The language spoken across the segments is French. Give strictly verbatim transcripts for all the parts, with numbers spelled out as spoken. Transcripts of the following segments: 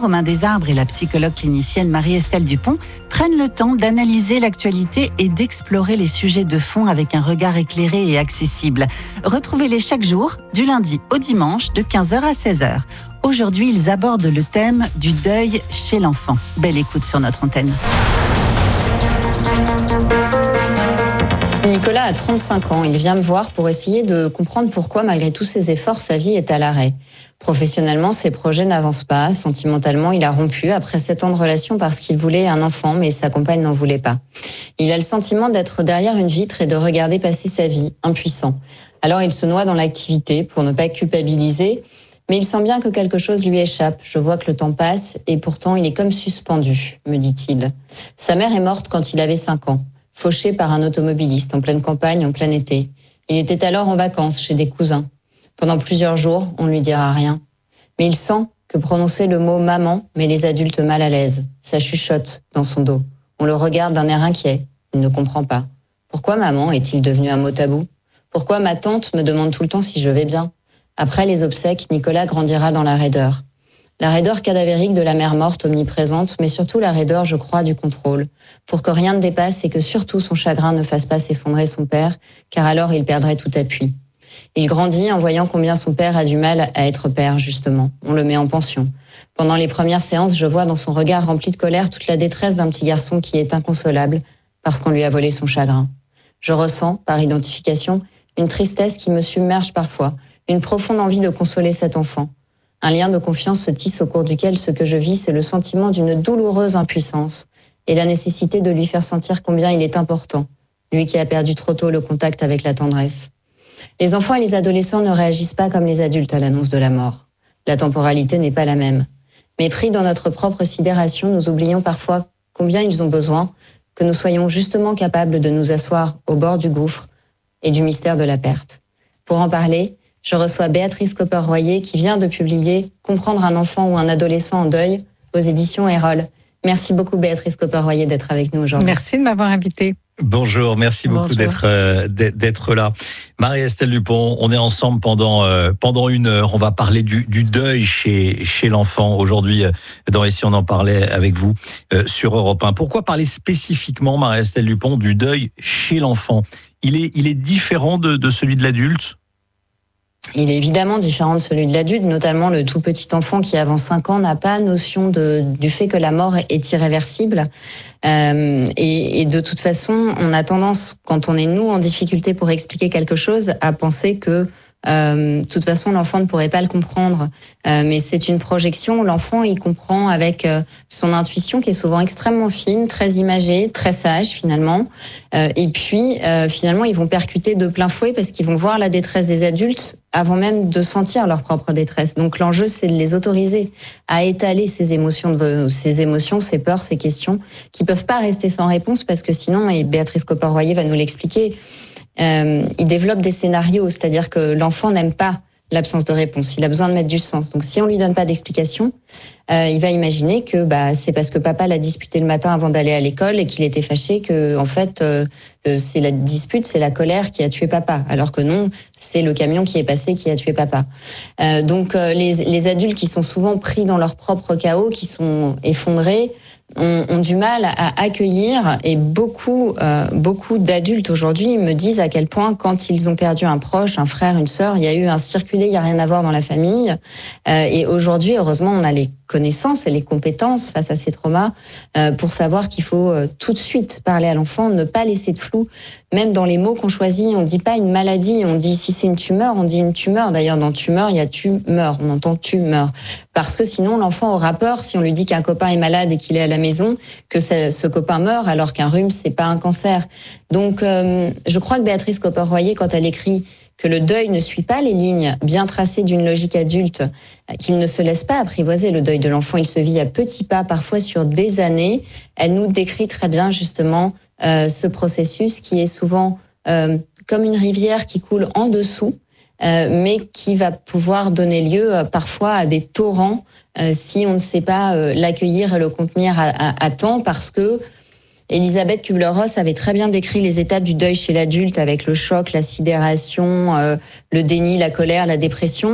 Romain Desarbres et la psychologue clinicienne Marie-Estelle Dupont prennent le temps d'analyser l'actualité et d'explorer les sujets de fond avec un regard éclairé et accessible. Retrouvez-les chaque jour, du lundi au dimanche, de quinze heures à seize heures. Aujourd'hui, ils abordent le thème du deuil chez l'enfant. Belle écoute sur notre antenne. Nicolas a trente-cinq ans. Il vient me voir pour essayer de comprendre pourquoi, malgré tous ses efforts, sa vie est à l'arrêt. Professionnellement, ses projets n'avancent pas. Sentimentalement, il a rompu après sept ans de relation parce qu'il voulait un enfant, mais sa compagne n'en voulait pas. Il a le sentiment d'être derrière une vitre et de regarder passer sa vie, impuissant. Alors il se noie dans l'activité pour ne pas culpabiliser, mais il sent bien que quelque chose lui échappe. Je vois que le temps passe et pourtant il est comme suspendu, me dit-il. Sa mère est morte quand il avait cinq ans, fauché par un automobiliste en pleine campagne, en plein été. Il était alors en vacances chez des cousins. Pendant plusieurs jours, on ne lui dira rien. Mais il sent que prononcer le mot « maman » met les adultes mal à l'aise. Ça chuchote dans son dos. On le regarde d'un air inquiet. Il ne comprend pas. Pourquoi maman est-il devenu un mot tabou ? Pourquoi ma tante me demande tout le temps si je vais bien ? Après les obsèques, Nicolas grandira dans la raideur. La raideur cadavérique de la mère morte omniprésente, mais surtout la raideur, je crois, du contrôle. Pour que rien ne dépasse et que surtout son chagrin ne fasse pas s'effondrer son père, car alors il perdrait tout appui. Il grandit en voyant combien son père a du mal à être père, justement. On le met en pension. Pendant les premières séances, je vois dans son regard rempli de colère toute la détresse d'un petit garçon qui est inconsolable parce qu'on lui a volé son chagrin. Je ressens, par identification, une tristesse qui me submerge parfois, une profonde envie de consoler cet enfant. Un lien de confiance se tisse au cours duquel ce que je vis, c'est le sentiment d'une douloureuse impuissance et la nécessité de lui faire sentir combien il est important, lui qui a perdu trop tôt le contact avec la tendresse. Les enfants et les adolescents ne réagissent pas comme les adultes à l'annonce de la mort. La temporalité n'est pas la même. Mais pris dans notre propre sidération, nous oublions parfois combien ils ont besoin que nous soyons justement capables de nous asseoir au bord du gouffre et du mystère de la perte. Pour en parler, je reçois Béatrice Copper-Royer qui vient de publier « Comprendre un enfant ou un adolescent en deuil » aux éditions Erol. Merci beaucoup Béatrice Copper-Royer d'être avec nous aujourd'hui. Merci de m'avoir invitée. Bonjour, merci beaucoup Bonjour. d'être euh, d'être là. Marie-Estelle Dupont, on est ensemble pendant euh, pendant une heure. On va parler du, du deuil chez chez l'enfant aujourd'hui. Euh, dans Ici on en parlait avec vous euh, sur Europe un. Pourquoi parler spécifiquement, Marie-Estelle Dupont, du deuil chez l'enfant ? Il est il est différent de, de celui de l'adulte ? Il est évidemment différent de celui de l'adulte, notamment le tout petit enfant qui, avant cinq ans, n'a pas notion de, du fait que la mort est irréversible. Euh, et, et de toute façon, on a tendance, quand on est nous en difficulté pour expliquer quelque chose, à penser que Euh, de toute façon, l'enfant ne pourrait pas le comprendre, euh, mais c'est une projection. L'enfant, il comprend avec euh, son intuition qui est souvent extrêmement fine, très imagée, très sage finalement. Euh, et puis, euh, finalement, ils vont percuter de plein fouet parce qu'ils vont voir la détresse des adultes avant même de sentir leur propre détresse. Donc, l'enjeu, c'est de les autoriser à étaler ces émotions, de, ces émotions, ces peurs, ces questions, qui peuvent pas rester sans réponse parce que sinon, et Béatrice Copper-Royer va nous l'expliquer, Euh, il développe des scénarios, c'est-à-dire que l'enfant n'aime pas l'absence de réponse. Il a besoin de mettre du sens. Donc, si on lui donne pas d'explication, euh, il va imaginer que bah c'est parce que papa l'a disputé le matin avant d'aller à l'école et qu'il était fâché que en fait euh, c'est la dispute, c'est la colère qui a tué papa. Alors que non, c'est le camion qui est passé qui a tué papa. Euh, donc, euh, les les adultes qui sont souvent pris dans leur propre chaos, qui sont effondrés, ont, ont du mal à accueillir, et beaucoup euh, beaucoup d'adultes aujourd'hui me disent à quel point quand ils ont perdu un proche, un frère, une sœur, il y a eu un circulé, il y a rien à voir dans la famille. Euh, et aujourd'hui, heureusement, on a les connaissances et les compétences face à ces traumas euh, pour savoir qu'il faut euh, tout de suite parler à l'enfant, ne pas laisser de flou. Même dans les mots qu'on choisit, on dit pas une maladie, on dit si c'est une tumeur, on dit une tumeur. D'ailleurs, dans tumeur, il y a tumeur, on entend tumeur. Parce que sinon, l'enfant aura peur si on lui dit qu'un copain est malade et qu'il est à la maison, que ce, ce copain meurt, alors qu'un rhume, c'est pas un cancer. Donc, euh, je crois que Béatrice Copper-Royer, quand elle écrit que le deuil ne suit pas les lignes bien tracées d'une logique adulte, qu'il ne se laisse pas apprivoiser, le deuil de l'enfant, il se vit à petits pas, parfois sur des années. Elle nous décrit très bien justement euh, ce processus qui est souvent euh, comme une rivière qui coule en dessous, euh, mais qui va pouvoir donner lieu euh, parfois à des torrents euh, si on ne sait pas euh, l'accueillir et le contenir à, à, à temps, parce que Elisabeth Kubler-Ross avait très bien décrit les étapes du deuil chez l'adulte avec le choc, la sidération, euh, le déni, la colère, la dépression.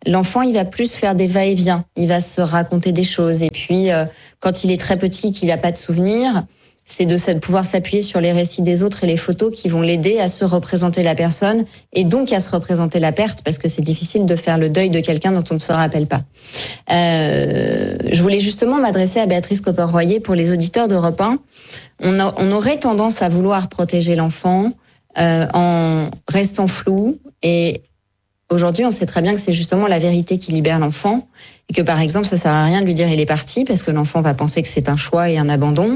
l'enfant, il va plus faire des va-et-vient. Il va se raconter des choses. Et puis, euh, quand il est très petit, qu'il n'a pas de souvenirs, c'est de pouvoir s'appuyer sur les récits des autres et les photos qui vont l'aider à se représenter la personne et donc à se représenter la perte, parce que c'est difficile de faire le deuil de quelqu'un dont on ne se rappelle pas. Euh, je voulais justement m'adresser à Béatrice Copper-Royer pour les auditeurs d'Europe un. On, a, on aurait tendance à vouloir protéger l'enfant euh, en restant flou, et aujourd'hui, on sait très bien que c'est justement la vérité qui libère l'enfant et que, par exemple, ça sert à rien de lui dire il est parti parce que l'enfant va penser que c'est un choix et un abandon.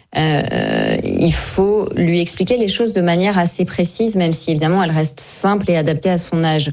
Euh, il faut lui expliquer les choses de manière assez précise, même si évidemment elle reste simple et adaptée à son âge.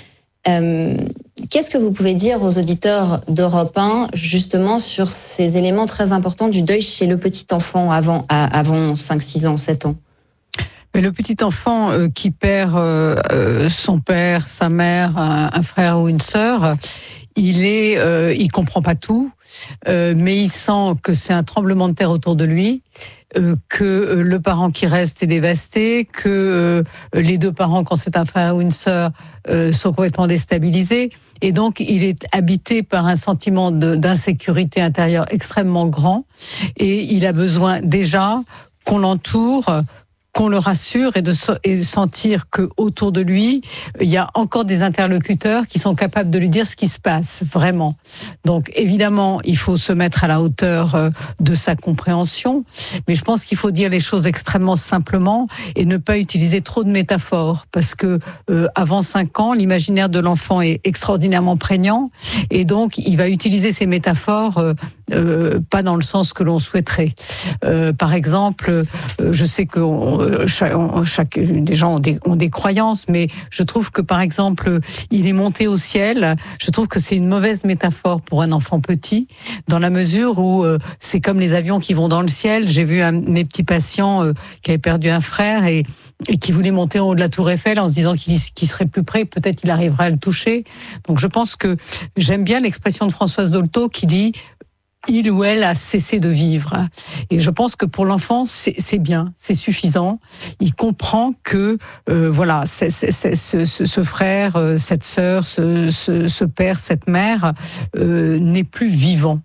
Euh, qu'est-ce que vous pouvez dire aux auditeurs d'Europe un justement sur ces éléments très importants du deuil chez le petit enfant avant, avant cinq, six ans, sept ans? Mais le petit enfant euh, qui perd euh, euh, son père, sa mère, un, un frère ou une sœur, il est, euh, il comprend pas tout, euh, mais il sent que c'est un tremblement de terre autour de lui, euh, que euh, le parent qui reste est dévasté, que euh, les deux parents, quand c'est un frère ou une sœur, euh, sont complètement déstabilisés, et donc il est habité par un sentiment de, d'insécurité intérieure extrêmement grand, et il a besoin déjà qu'on l'entoure, qu'on le rassure et de et sentir que autour de lui, il y a encore des interlocuteurs qui sont capables de lui dire ce qui se passe, vraiment. Donc, évidemment, il faut se mettre à la hauteur de sa compréhension, mais je pense qu'il faut dire les choses extrêmement simplement et ne pas utiliser trop de métaphores, parce que euh, avant cinq ans, l'imaginaire de l'enfant est extraordinairement prégnant, et donc il va utiliser ces métaphores euh, euh, pas dans le sens que l'on souhaiterait. Euh, par exemple, euh, je sais que on, Chaque, chaque, des gens ont des, ont des croyances, mais je trouve que, par exemple, il est monté au ciel. Je trouve que c'est une mauvaise métaphore pour un enfant petit, dans la mesure où euh, c'est comme les avions qui vont dans le ciel. J'ai vu un de mes petits patients euh, qui avait perdu un frère et, et qui voulait monter en haut de la Tour Eiffel en se disant qu'il, qu'il serait plus près, peut-être il arriverait à le toucher. Donc je pense que j'aime bien l'expression de Françoise Dolto qui dit il ou elle a cessé de vivre. Et je pense que pour l'enfant, c'est, c'est bien, c'est suffisant. Il comprend que euh, voilà, c'est, c'est, c'est, ce, ce frère, cette sœur, ce, ce, ce père, cette mère euh, n'est plus vivant.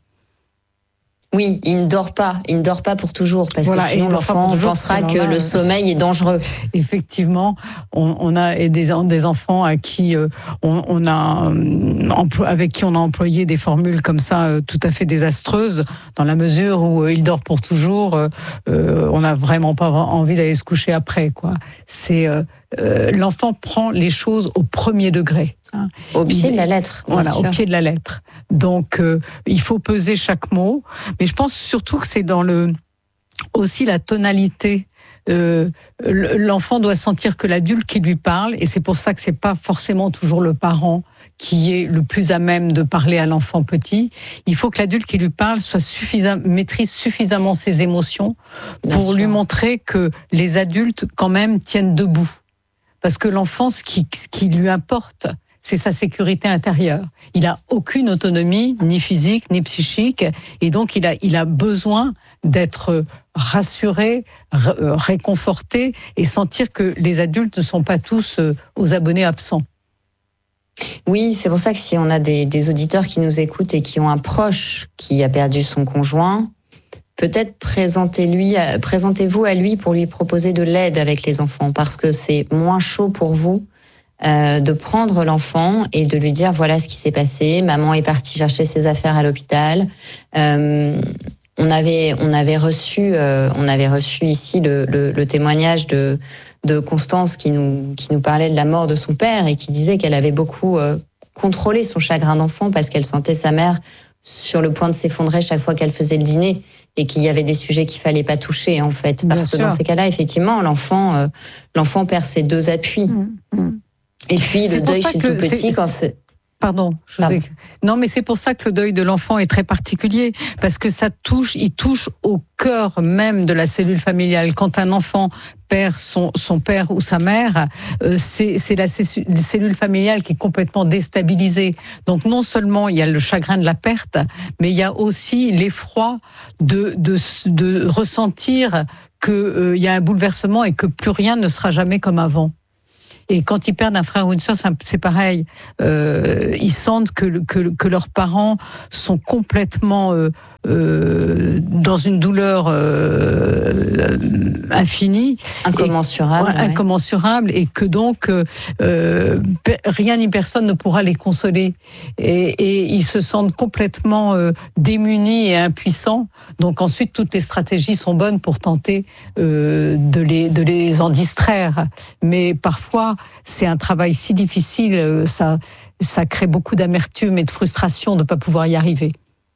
Oui, il ne dort pas, il ne dort pas pour toujours, parce voilà, que sinon l'enfant toujours, pensera que le sommeil est dangereux. Effectivement, on, on a des, des enfants à qui euh, on, on a emplo- avec qui on a employé des formules comme ça euh, tout à fait désastreuses, dans la mesure où euh, il dort pour toujours, euh, euh, on n'a vraiment pas envie d'aller se coucher après, quoi. C'est euh, euh, l'enfant prend les choses au premier degré. Hein. Au pied il, de la lettre. Voilà, sûr. au pied de la lettre. Donc, euh, il faut peser chaque mot. Mais je pense surtout que c'est dans le aussi la tonalité. Euh, l'enfant doit sentir que l'adulte qui lui parle, et c'est pour ça que c'est pas forcément toujours le parent qui est le plus à même de parler à l'enfant petit. Il faut que l'adulte qui lui parle soit suffisant, maîtrise suffisamment ses émotions pour Bien lui sûr. montrer que les adultes quand même tiennent debout. Parce que l'enfant, ce qui, ce qui lui importe, c'est sa sécurité intérieure. Il a aucune autonomie, ni physique, ni psychique, et donc il a, il a besoin d'être rassuré, réconforté, et sentir que les adultes ne sont pas tous aux abonnés absents. Oui, c'est pour ça que si on a des, des auditeurs qui nous écoutent et qui ont un proche qui a perdu son conjoint, peut-être présentez-lui, présentez-vous à lui pour lui proposer de l'aide avec les enfants, parce que c'est moins chaud pour vous euh, de prendre l'enfant et de lui dire voilà ce qui s'est passé. Maman est partie chercher ses affaires à l'hôpital. Euh, on avait, on avait reçu, euh, on avait reçu ici le, le, le témoignage de, de Constance qui nous, qui nous parlait de la mort de son père et qui disait qu'elle avait beaucoup euh, contrôlé son chagrin d'enfant parce qu'elle sentait sa mère sur le point de s'effondrer chaque fois qu'elle faisait le dîner. Et qu'il y avait des sujets qu'il fallait pas toucher en fait, parce Bien que sûr. Dans ces cas-là, effectivement, l'enfant, euh, l'enfant perd ses deux appuis. Mmh, mmh. Et puis c'est le deuil chez le tout petit, c'est, quand c'est Pardon, je vous ai... non, mais c'est pour ça que le deuil de l'enfant est très particulier, parce que ça touche, il touche au cœur même de la cellule familiale. Quand un enfant perd son son père ou sa mère, euh, c'est c'est la cellule familiale qui est complètement déstabilisée. Donc non seulement il y a le chagrin de la perte, mais il y a aussi l'effroi de de de ressentir que euh, il y a un bouleversement et que plus rien ne sera jamais comme avant. Et quand ils perdent un frère ou une sœur, c'est pareil. Euh, ils sentent que, que, que leurs parents sont complètement euh, euh, dans une douleur euh, infinie. Incommensurable. Et, ouais, incommensurable, et que donc euh, rien ni personne ne pourra les consoler. Et, et ils se sentent complètement euh, démunis et impuissants. Donc ensuite, toutes les stratégies sont bonnes pour tenter euh, de, les, de les en distraire. Mais parfois, c'est un travail si difficile, ça, ça crée beaucoup d'amertume et de frustration de ne pas pouvoir y arriver.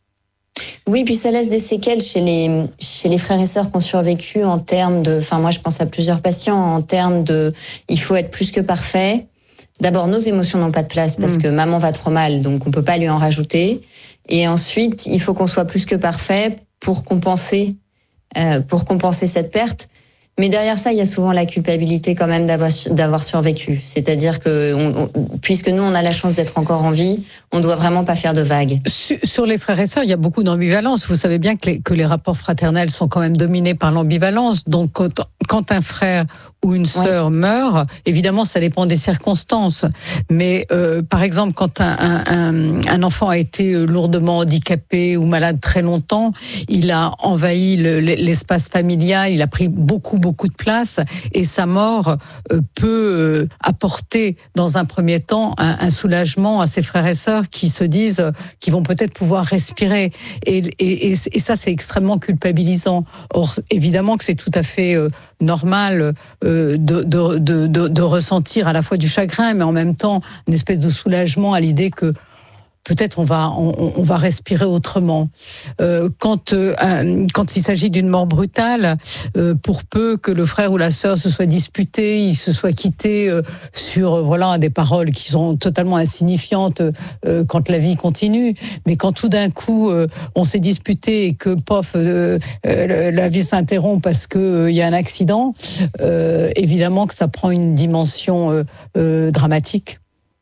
Oui, puis ça laisse des séquelles chez les, chez les frères et sœurs qui ont survécu en termes de... Enfin, moi, je pense à plusieurs patients en termes de... Il faut être plus que parfait. D'abord, nos émotions n'ont pas de place parce mmh. que maman va trop mal, donc on peut pas lui en rajouter. Et ensuite, il faut qu'on soit plus que parfait pour compenser, euh, pour compenser cette perte. Mais derrière ça, il y a souvent la culpabilité quand même d'avoir, d'avoir survécu. C'est-à-dire que, on, on, puisque nous, on a la chance d'être encore en vie, on doit vraiment pas faire de vagues. Sur, sur les frères et sœurs, il y a beaucoup d'ambivalence. Vous savez bien que les, que les rapports fraternels sont quand même dominés par l'ambivalence. Donc, quand, quand un frère ou une sœur ouais. meurt, évidemment, ça dépend des circonstances. Mais, euh, par exemple, quand un, un, un enfant a été lourdement handicapé ou malade très longtemps, il a envahi le, l'espace familial, il a pris beaucoup, beaucoup de place, et sa mort euh, peut euh, apporter dans un premier temps un, un soulagement à ses frères et sœurs qui se disent euh, qu'ils vont peut-être pouvoir respirer, et, et, et, et ça c'est extrêmement culpabilisant. Or évidemment que c'est tout à fait euh, normal euh, de, de, de, de, de ressentir à la fois du chagrin mais en même temps une espèce de soulagement à l'idée que peut-être on va on, on va respirer autrement. Euh, quand euh, quand il s'agit d'une mort brutale, euh, pour peu que le frère ou la sœur se soit disputé, ils se soient quittés euh, sur euh, voilà des paroles qui sont totalement insignifiantes euh, quand la vie continue. Mais quand tout d'un coup euh, on s'est disputé et que pof euh, euh, la vie s'interrompt parce que euh, il y a un accident, euh, évidemment que ça prend une dimension euh, euh, dramatique.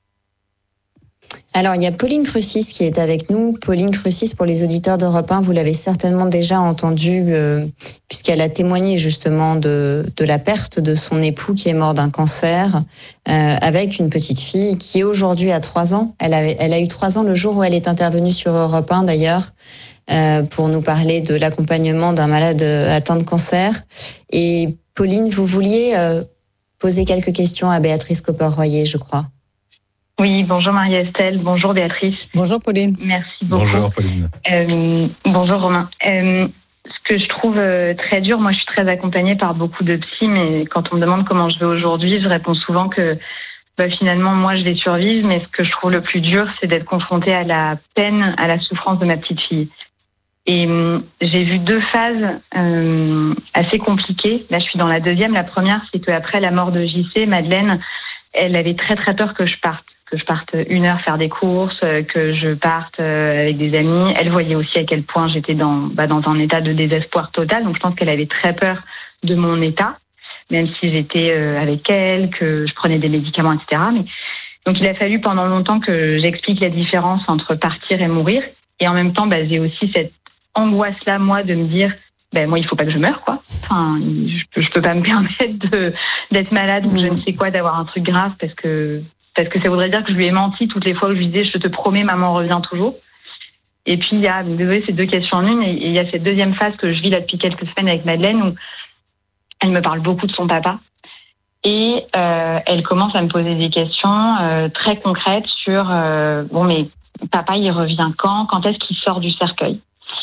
Alors, il y a Pauline Crucis qui est avec nous. Pauline Crucis, pour les auditeurs d'Europe un, vous l'avez certainement déjà entendue, euh, puisqu'elle a témoigné justement de, de la perte de son époux qui est mort d'un cancer, euh, avec une petite fille qui aujourd'hui a trois ans. Elle, avait, elle a eu trois ans le jour où elle est intervenue sur Europe un d'ailleurs, euh, pour nous parler de l'accompagnement d'un malade atteint de cancer. Et Pauline, vous vouliez euh, poser quelques questions à Béatrice Copper-Royer, je crois. Oui, bonjour Marie-Estelle, bonjour Béatrice. Bonjour Pauline. Merci beaucoup. Bonjour Pauline. Euh, bonjour Romain. Euh, ce que je trouve euh, très dur, moi je suis très accompagnée par beaucoup de psy, mais quand on me demande comment je vais aujourd'hui, je réponds souvent que bah, finalement moi je vais survivre, mais ce que je trouve le plus dur, c'est d'être confrontée à la peine, à la souffrance de ma petite fille. Et euh, j'ai vu deux phases euh, assez compliquées. Là je suis dans la deuxième. La première, c'est qu'après la mort de J C, Madeleine, elle avait très très peur que je parte. que je parte une heure faire des courses, que je parte avec des amis. Elle voyait aussi à quel point j'étais dans, bah, dans un état de désespoir total. Donc je pense qu'elle avait très peur de mon état, même si j'étais avec elle, que je prenais des médicaments, et cetera. Mais, donc il a fallu pendant longtemps que j'explique la différence entre partir et mourir. Et en même temps, bah, j'ai aussi cette angoisse-là, moi, de me dire, ben moi, il faut pas que je meure, quoi. Enfin, je, je peux pas me permettre de, d'être malade ou je ne sais quoi, d'avoir un truc grave, parce que Parce que ça voudrait dire que je lui ai menti toutes les fois où je lui disais « je te promets, maman revient toujours ». Et puis il y a, désolé, c'est deux questions en une, et il y a cette deuxième phase que je vis là depuis quelques semaines avec Madeleine, où elle me parle beaucoup de son papa. Et euh, elle commence à me poser des questions euh, très concrètes sur euh, « bon, mais papa, il revient quand ? Quand est-ce qu'il sort du cercueil ?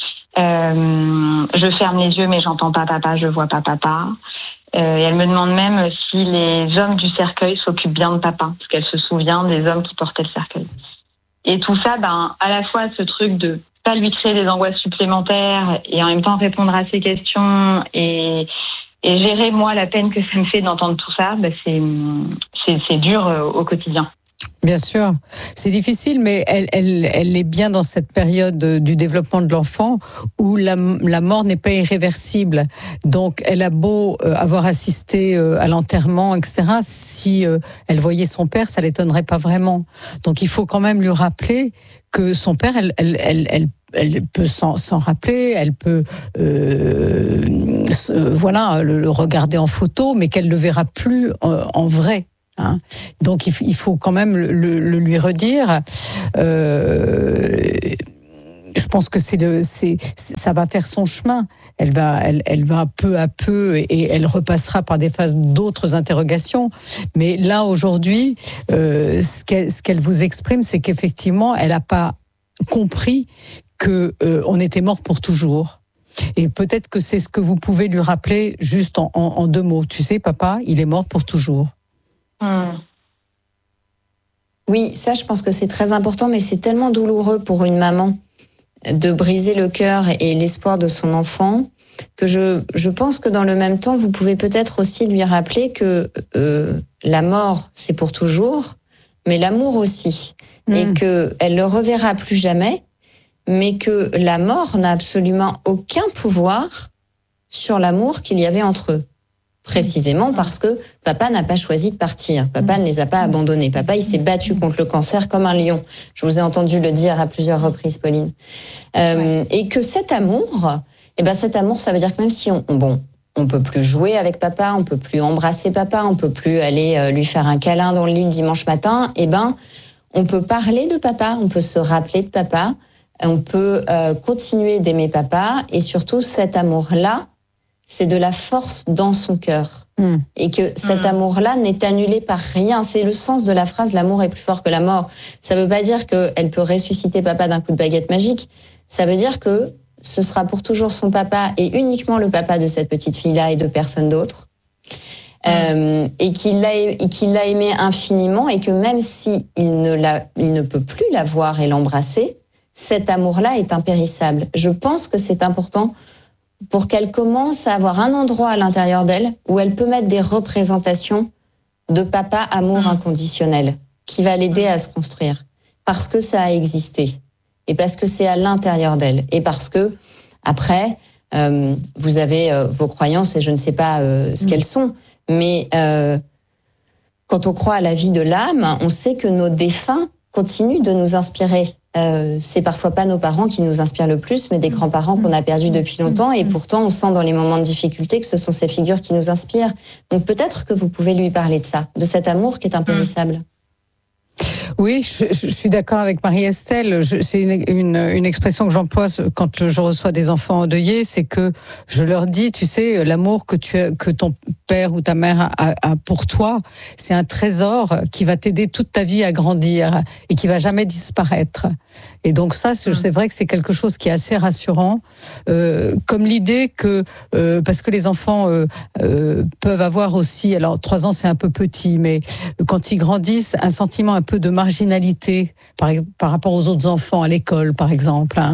euh, Je ferme les yeux, mais j'entends pas papa, je vois pas papa. » Euh, et elle me demande même si les hommes du cercueil s'occupent bien de papa, parce qu'elle se souvient des hommes qui portaient le cercueil. Et tout ça, ben, à la fois ce truc de pas lui créer des angoisses supplémentaires et en même temps répondre à ses questions et, et gérer, moi, la peine que ça me fait d'entendre tout ça, ben, c'est, c'est, c'est dur au quotidien. Bien sûr, c'est difficile, mais elle, elle, elle est bien dans cette période du développement de l'enfant où la, la mort n'est pas irréversible. Donc, elle a beau avoir assisté à l'enterrement, et cetera. Si elle voyait son père, ça l'étonnerait pas vraiment. Donc, il faut quand même lui rappeler que son père, elle, elle, elle, elle elle peut s'en, s'en rappeler, elle peut euh, voilà le, le regarder en photo, mais qu'elle le verra plus en, en vrai. Hein. Donc il, il faut quand même le, le, le lui redire. Euh, je pense que c'est le, c'est, ça va faire son chemin. Elle va, elle, elle va peu à peu et elle repassera par des phases d'autres interrogations. Mais là aujourd'hui, euh, ce qu'elle, ce qu'elle vous exprime, c'est qu'effectivement, elle n'a pas compris que euh, on était mort pour toujours. Et peut-être que c'est ce que vous pouvez lui rappeler juste en, en, en deux mots. Tu sais, papa, il est mort pour toujours. Mmh. Oui, ça, je pense que c'est très important, mais c'est tellement douloureux pour une maman de briser le cœur et l'espoir de son enfant que je, je pense que dans le même temps, vous pouvez peut-être aussi lui rappeler que euh, la mort, c'est pour toujours, mais l'amour aussi. Mmh. Et qu'elle le reverra plus jamais, mais que la mort n'a absolument aucun pouvoir sur l'amour qu'il y avait entre eux. Précisément parce que papa n'a pas choisi de partir. Papa ne les a pas abandonnés. Papa, il s'est battu contre le cancer comme un lion. Je vous ai entendu le dire à plusieurs reprises, Pauline. Euh, et que cet amour, eh ben cet amour, ça veut dire que même si on, bon, on peut plus jouer avec papa, on peut plus embrasser papa, on peut plus aller euh, lui faire un câlin dans le lit le dimanche matin, eh ben, on peut parler de papa, on peut se rappeler de papa, on peut euh, continuer d'aimer papa, et surtout cet amour-là, c'est de la force dans son cœur. Mmh. Et que cet mmh. amour-là n'est annulé par rien. C'est le sens de la phrase « l'amour est plus fort que la mort ». Ça veut pas dire qu'elle peut ressusciter papa d'un coup de baguette magique. Ça veut dire que ce sera pour toujours son papa et uniquement le papa de cette petite fille-là et de personne d'autre. Mmh. Euh, et qu'il l'a, et qu'il l'a aimé infiniment et que même si il ne l'a, il ne peut plus la voir et l'embrasser, cet amour-là est impérissable. Je pense que c'est important pour qu'elle commence à avoir un endroit à l'intérieur d'elle où elle peut mettre des représentations de papa amour inconditionnel qui va l'aider à se construire. Parce que ça a existé. Et parce que c'est à l'intérieur d'elle. Et parce que, après, euh, vous avez euh, vos croyances et je ne sais pas euh, ce mmh. qu'elles sont. Mais euh, quand on croit à la vie de l'âme, on sait que nos défunts continuent de nous inspirer. Euh, c'est parfois pas nos parents qui nous inspirent le plus, mais des grands-parents qu'on a perdus depuis longtemps, et pourtant on sent dans les moments de difficulté que ce sont ces figures qui nous inspirent. Donc peut-être que vous pouvez lui parler de ça, de cet amour qui est impérissable. Oui, je, je suis d'accord avec Marie-Estelle. Je, c'est une, une, une expression que j'emploie quand je reçois des enfants endeuillés, c'est que je leur dis, tu sais, l'amour que tu as, que ton père ou ta mère a, a pour toi, c'est un trésor qui va t'aider toute ta vie à grandir et qui va jamais disparaître. Et donc ça, c'est vrai que c'est quelque chose qui est assez rassurant, euh, comme l'idée que, euh, parce que les enfants euh, euh, peuvent avoir aussi, alors trois ans c'est un peu petit, mais quand ils grandissent, un sentiment un peu de marginalité par, par rapport aux autres enfants à l'école, par exemple. Hein.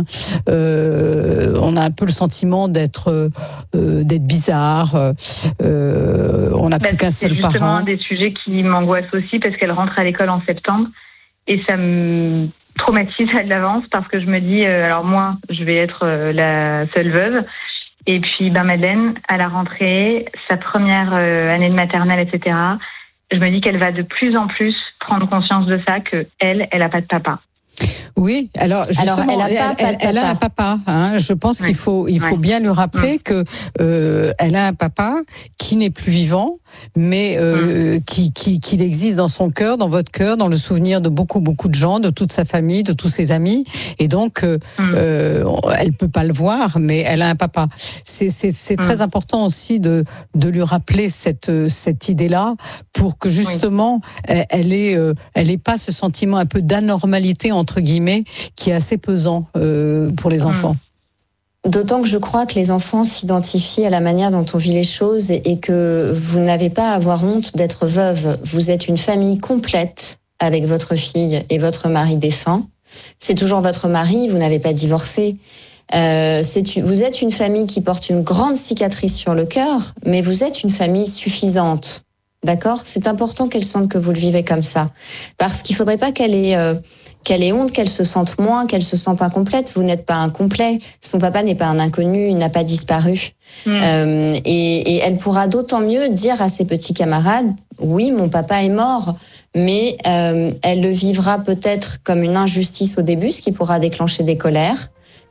Euh, on a un peu le sentiment d'être euh, d'être bizarre. Euh, on n'a bah, plus qu'un seul parent. C'est justement un des sujets qui m'angoisse aussi parce qu'elle rentre à l'école en septembre et ça me traumatise à l'avance parce que je me dis, euh, alors moi, je vais être euh, la seule veuve. Et puis, ben Madeleine, à la rentrée, sa première euh, année de maternelle, et cetera, je me dis qu'elle va de plus en plus prendre conscience de ça, que elle, elle a pas de papa. Oui, alors justement, alors, elle, a pas, elle, elle, elle a un papa. Hein. Je pense ouais. qu'il faut, il faut ouais. bien lui rappeler ouais. que euh, elle a un papa qui n'est plus vivant, mais euh, ouais. qui, qui, qui existe dans son cœur, dans votre cœur, dans le souvenir de beaucoup, beaucoup de gens, de toute sa famille, de tous ses amis. Et donc, euh, ouais. euh, elle peut pas le voir, mais elle a un papa. C'est, c'est, c'est ouais. très important aussi de, de lui rappeler cette, cette idée-là, pour que justement, ouais. elle, elle ait, euh, elle ait pas ce sentiment un peu d'anormalité entre guillemets, qui est assez pesant euh, pour les enfants. D'autant que je crois que les enfants s'identifient à la manière dont on vit les choses et, et que vous n'avez pas à avoir honte d'être veuve. Vous êtes une famille complète avec votre fille et votre mari défunt. C'est toujours votre mari, vous n'avez pas divorcé. Euh, c'est, vous êtes une famille qui porte une grande cicatrice sur le cœur, mais vous êtes une famille suffisante. D'accord ? C'est important qu'elle sente que vous le vivez comme ça. Parce qu'il ne faudrait pas qu'elle ait... Euh, qu'elle ait honte, qu'elle se sente moins, qu'elle se sente incomplète. Vous n'êtes pas incomplet. Son papa n'est pas un inconnu, il n'a pas disparu. Mmh. Euh, et, et elle pourra d'autant mieux dire à ses petits camarades, oui, mon papa est mort, mais euh, elle le vivra peut-être comme une injustice au début, ce qui pourra déclencher des colères,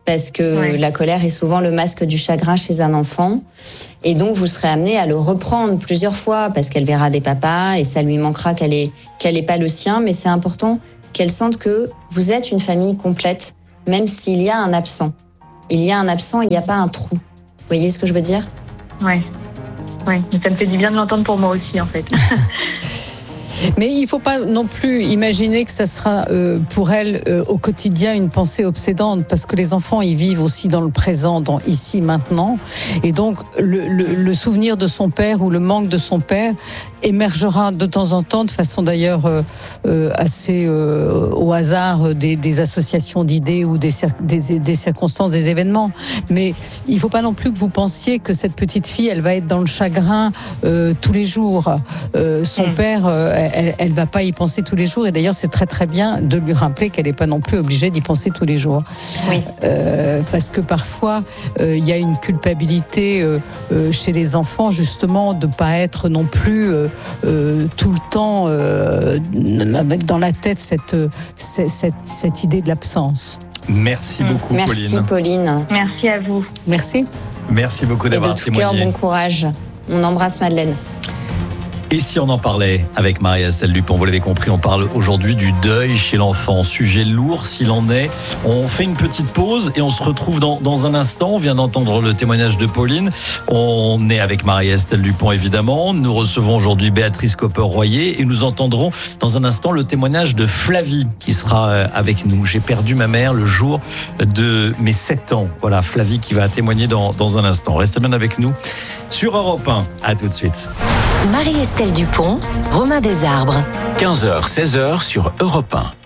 parce que ouais. la colère est souvent le masque du chagrin chez un enfant. Et donc, vous serez amené à le reprendre plusieurs fois parce qu'elle verra des papas et ça lui manquera qu'elle ait, qu'elle ait pas le sien. Mais c'est important qu'elle sente que vous êtes une famille complète, même s'il y a un absent. Il y a un absent, il n'y a pas un trou. Vous voyez ce que je veux dire ? Ouais. Ouais. Ça me fait du bien de l'entendre pour moi aussi, en fait. Mais il ne faut pas non plus imaginer que ça sera euh, pour elle euh, au quotidien une pensée obsédante, parce que les enfants ils vivent aussi dans le présent, dans ici, maintenant. Et donc le, le, le souvenir de son père ou le manque de son père émergera de temps en temps, de façon d'ailleurs euh, euh, assez euh, au hasard des, des associations d'idées ou des, des, des circonstances, des événements. Mais il ne faut pas non plus que vous pensiez que cette petite fille, elle va être dans le chagrin euh, tous les jours. Euh, son mmh. père... Euh, Elle, elle va pas y penser tous les jours, et d'ailleurs c'est très très bien de lui rappeler qu'elle n'est pas non plus obligée d'y penser tous les jours. Oui. Euh, parce que parfois euh, il y a une culpabilité euh, euh, chez les enfants justement de pas être non plus euh, euh, tout le temps euh, avec dans la tête cette, cette, cette, cette idée de l'absence. Merci beaucoup, Merci, Pauline. Pauline. Merci à vous. Merci. Merci beaucoup d'avoir témoigné. Et de tout cœur, bon courage. On embrasse Madeleine. Et si on en parlait avec Marie-Estelle Dupont, vous l'avez compris, on parle aujourd'hui du deuil chez l'enfant. Sujet lourd s'il en est. On fait une petite pause et on se retrouve dans, dans un instant. On vient d'entendre le témoignage de Pauline. On est avec Marie-Estelle Dupont, évidemment. Nous recevons aujourd'hui Béatrice Copper-Royer et nous entendrons dans un instant le témoignage de Flavie qui sera avec nous. J'ai perdu ma mère le jour de mes sept ans. Voilà, Flavie qui va témoigner dans, dans un instant. Restez bien avec nous sur Europe un. À tout de suite. Marie-Estelle Dupont, Romain Desarbres. quinze heures, seize heures sur Europe un.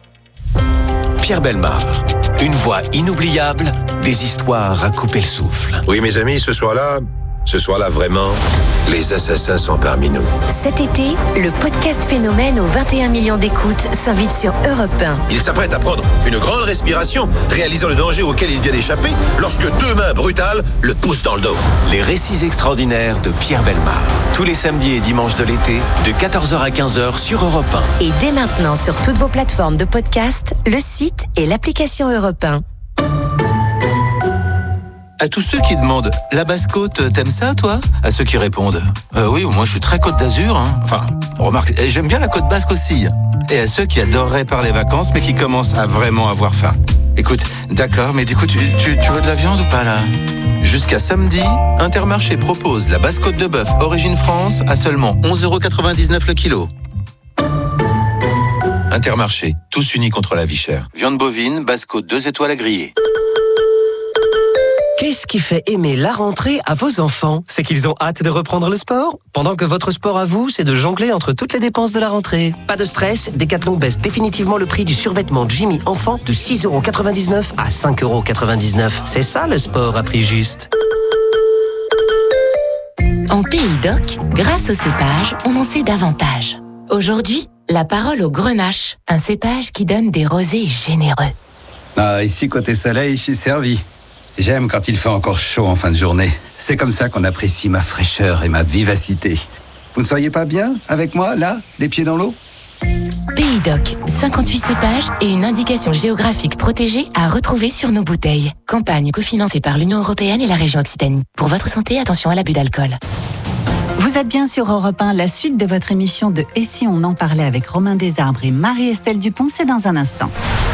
Pierre Bellemare, une voix inoubliable, des histoires à couper le souffle. Oui, mes amis, ce soir-là, ce soir-là, vraiment, les assassins sont parmi nous. Cet été, le podcast Phénomène aux vingt et un millions d'écoutes s'invite sur Europe un. Il s'apprête à prendre une grande respiration, réalisant le danger auquel il vient d'échapper, lorsque deux mains brutales le poussent dans le dos. Les récits extraordinaires de Pierre Bellemare. Tous les samedis et dimanches de l'été, de quatorze heures à quinze heures sur Europe un. Et dès maintenant sur toutes vos plateformes de podcast, le site et l'application Europe un. À tous ceux qui demandent « La Basse-Côte, t'aimes ça, toi ?» À ceux qui répondent euh, « Oui, moi je suis très Côte d'Azur. Hein. » Enfin, remarque, j'aime bien la Côte Basque aussi. Et à ceux qui adoreraient parler vacances, mais qui commencent à vraiment avoir faim. Écoute, d'accord, mais du coup, tu, tu, tu veux de la viande ou pas, là ? Jusqu'à samedi, Intermarché propose la Basse-Côte de bœuf Origine France à seulement onze euros quatre-vingt-dix-neuf le kilo. Intermarché, tous unis contre la vie chère. Viande bovine, Basse-Côte deux étoiles à griller. Qu'est-ce qui fait aimer la rentrée à vos enfants ? C'est qu'ils ont hâte de reprendre le sport ? Pendant que votre sport à vous, c'est de jongler entre toutes les dépenses de la rentrée. Pas de stress, Decathlon baisse définitivement le prix du survêtement Jimmy enfant de six euros quatre-vingt-dix-neuf à cinq euros quatre-vingt-dix-neuf. C'est ça le sport à prix juste. En Pays d'Oc, grâce au cépage, on en sait davantage. Aujourd'hui, la parole au grenache, un cépage qui donne des rosés généreux. Ah, ici, côté soleil, je suis servi. J'aime quand il fait encore chaud en fin de journée. C'est comme ça qu'on apprécie ma fraîcheur et ma vivacité. Vous ne seriez pas bien avec moi, là, les pieds dans l'eau ? Pays d'Oc, cinquante-huit cépages et une indication géographique protégée à retrouver sur nos bouteilles. Campagne cofinancée par l'Union européenne et la région Occitanie. Pour votre santé, attention à l'abus d'alcool. Vous êtes bien sur Europe un, la suite de votre émission de Et si on en parlait avec Romain Desarbres et Marie-Estelle Dupont, c'est dans un instant.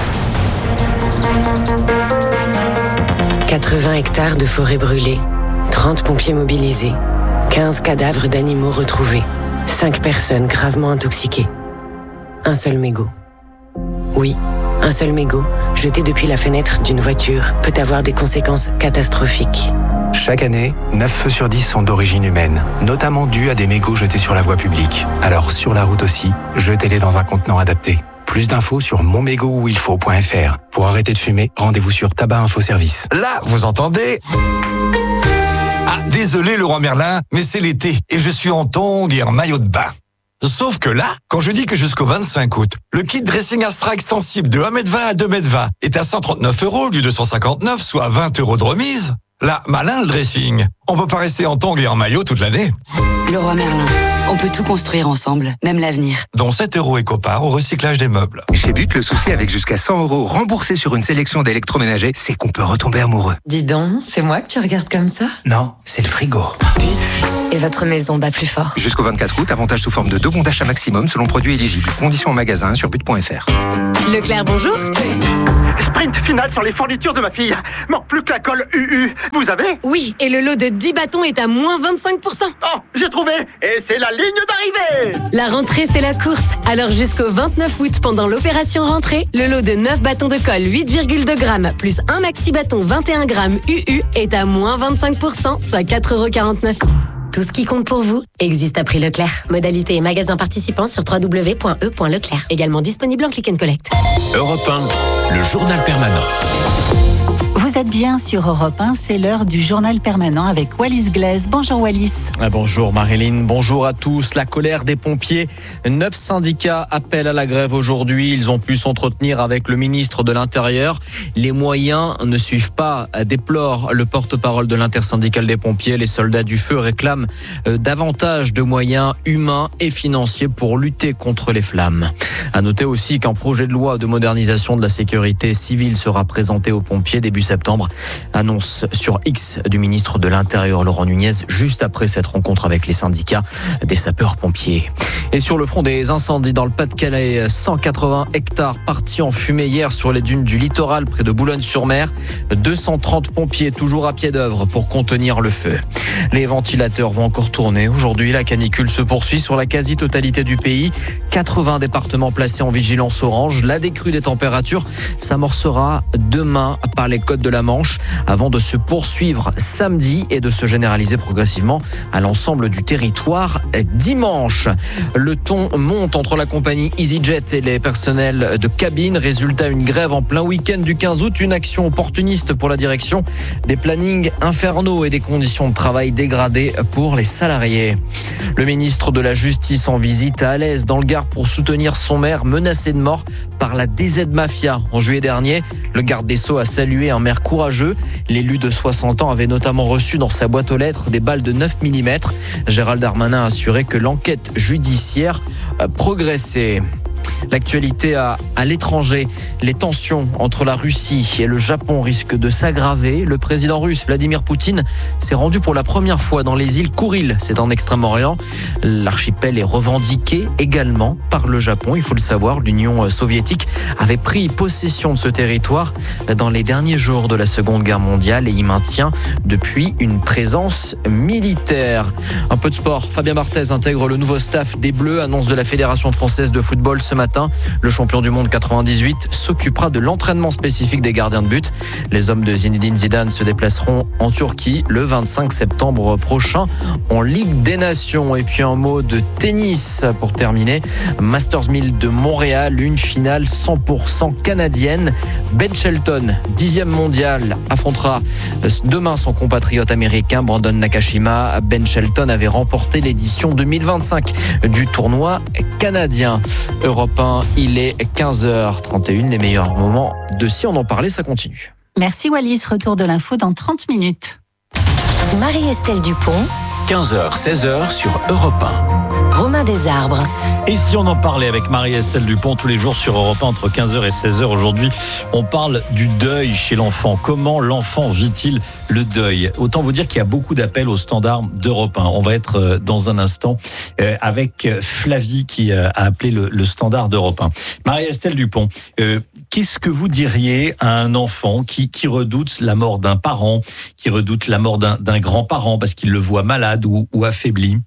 quatre-vingts hectares de forêt brûlée, trente pompiers mobilisés, quinze cadavres d'animaux retrouvés, cinq personnes gravement intoxiquées. Un seul mégot. Oui, un seul mégot, jeté depuis la fenêtre d'une voiture, peut avoir des conséquences catastrophiques. Chaque année, neuf feux sur dix sont d'origine humaine, notamment dus à des mégots jetés sur la voie publique. Alors sur la route aussi, jetez-les dans un contenant adapté. Plus d'infos sur mon mégot où il faut point f r. Pour arrêter de fumer, rendez-vous sur Tabac Info Service. Là, vous entendez ? Ah, désolé Leroy Merlin, mais c'est l'été et je suis en tongs et en maillot de bain. Sauf que là, quand je dis que jusqu'au vingt-cinq août, le kit dressing Astra extensible de un mètre vingt à deux mètres vingt est à cent trente-neuf euros au lieu de cent cinquante-neuf, soit vingt euros de remise, là, malin le dressing. On peut pas rester en tongs et en maillot toute l'année. Leroy Merlin. On peut tout construire ensemble, même l'avenir. Dont sept euros Écopar au recyclage des meubles. Chez But, le souci avec jusqu'à cent euros remboursés sur une sélection d'électroménagers, c'est qu'on peut retomber amoureux. Dis donc, c'est moi que tu regardes comme ça? Non, c'est le frigo. But, et votre maison bat plus fort. Jusqu'au vingt-quatre août, avantage sous forme de deux bons d'achat maximum selon produit éligible. Conditions en magasin sur but point f r. Leclerc, bonjour. Sprint final sur les fournitures de ma fille. Manque plus que la colle U U. Vous avez? Oui, et le lot de dix bâtons est à moins vingt-cinq pour cent. Oh, j'ai trouvé. Et c'est la ligne d'arrivée. La rentrée, c'est la course. Alors jusqu'au vingt-neuf août, pendant l'opération rentrée, le lot de neuf bâtons de colle huit virgule deux grammes plus un maxi bâton vingt et un grammes U U est à moins vingt-cinq pour cent, soit quatre euros quarante-neuf. Tout ce qui compte pour vous existe à prix Leclerc. Modalité et magasin participants sur w w w point e point leclerc. Également disponible en click and collect. Europe un, le journal permanent. Vous êtes bien sur Europe un, c'est l'heure du journal permanent avec Wallis Glaise. Bonjour Wallis. Ah, bonjour Marilyn, bonjour à tous. La colère des pompiers. Neuf syndicats appellent à la grève aujourd'hui. Ils ont pu s'entretenir avec le ministre de l'Intérieur. Les moyens ne suivent pas, déplore le porte-parole de l'intersyndicale des pompiers. Les soldats du feu réclament davantage de moyens humains et financiers pour lutter contre les flammes. À noter aussi qu'un projet de loi de modernisation de la sécurité civile sera présenté aux pompiers début septembre. Annonce sur X du ministre de l'Intérieur Laurent Nunez juste après cette rencontre avec les syndicats des sapeurs-pompiers. Et sur le front des incendies dans le Pas-de-Calais, cent quatre-vingts hectares partis en fumée hier sur les dunes du littoral près de Boulogne-sur-Mer. deux cent trente pompiers toujours à pied d'œuvre pour contenir le feu. Les ventilateurs vont encore tourner. Aujourd'hui, la canicule se poursuit sur la quasi-totalité du pays. quatre-vingts départements placés en vigilance orange. La décrue des températures s'amorcera demain par les côtes de la Manche avant de se poursuivre samedi et de se généraliser progressivement à l'ensemble du territoire dimanche. Le ton monte entre la compagnie EasyJet et les personnels de cabine. Résultat, une grève en plein week-end du quinze août. Une action opportuniste pour la direction. Des plannings infernaux et des conditions de travail dégradées pour les salariés. Le ministre de la Justice en visite à Alès dans le Gard pour soutenir son maire menacé de mort par la D Z Mafia. En juillet dernier, le garde des Sceaux a salué un maire courageux. L'élu de soixante ans avait notamment reçu dans sa boîte aux lettres des balles de neuf millimètres. Gérald Darmanin a assuré que l'enquête judiciaire progressait. L'actualité à, à l'étranger, les tensions entre la Russie et le Japon risquent de s'aggraver. Le président russe Vladimir Poutine s'est rendu pour la première fois dans les îles Kouril, c'est en Extrême-Orient. L'archipel est revendiqué également par le Japon. Il faut le savoir, l'Union soviétique avait pris possession de ce territoire dans les derniers jours de la Seconde Guerre mondiale et y maintient depuis une présence militaire. Un peu de sport, Fabien Barthez intègre le nouveau staff des Bleus, annonce de la Fédération française de football ce matin. Le champion du monde quatre-vingt-dix-huit s'occupera de l'entraînement spécifique des gardiens de but. Les hommes de Zinedine Zidane se déplaceront en Turquie le vingt-cinq septembre prochain en Ligue des Nations. Et puis un mot de tennis pour terminer. Masters mille de Montréal, une finale cent pour cent canadienne. Ben Shelton, dixième mondial, affrontera demain son compatriote américain Brandon Nakashima. Ben Shelton avait remporté l'édition deux mille vingt-cinq du tournoi canadien. Europe un, il est quinze heures trente et un, les meilleurs moments de Si on en parlait, ça continue. Merci Wallis, retour de l'info dans trente minutes. Marie-Estelle Dupont, quinze heures seize heures sur Europe un. Romain Desarbres. Et si on en parlait avec Marie-Estelle Dupont tous les jours sur Europe un entre quinze heures et seize heures aujourd'hui, on parle du deuil chez l'enfant. Comment l'enfant vit-il le deuil? Autant vous dire qu'il y a beaucoup d'appels au standard d'Europe un. On va être dans un instant avec Flavie qui a appelé le, le standard d'Europe un. Marie-Estelle Dupont, euh, qu'est-ce que vous diriez à un enfant qui, qui redoute la mort d'un parent, qui redoute la mort d'un, d'un grand-parent parce qu'il le voit malade ou, ou affaibli?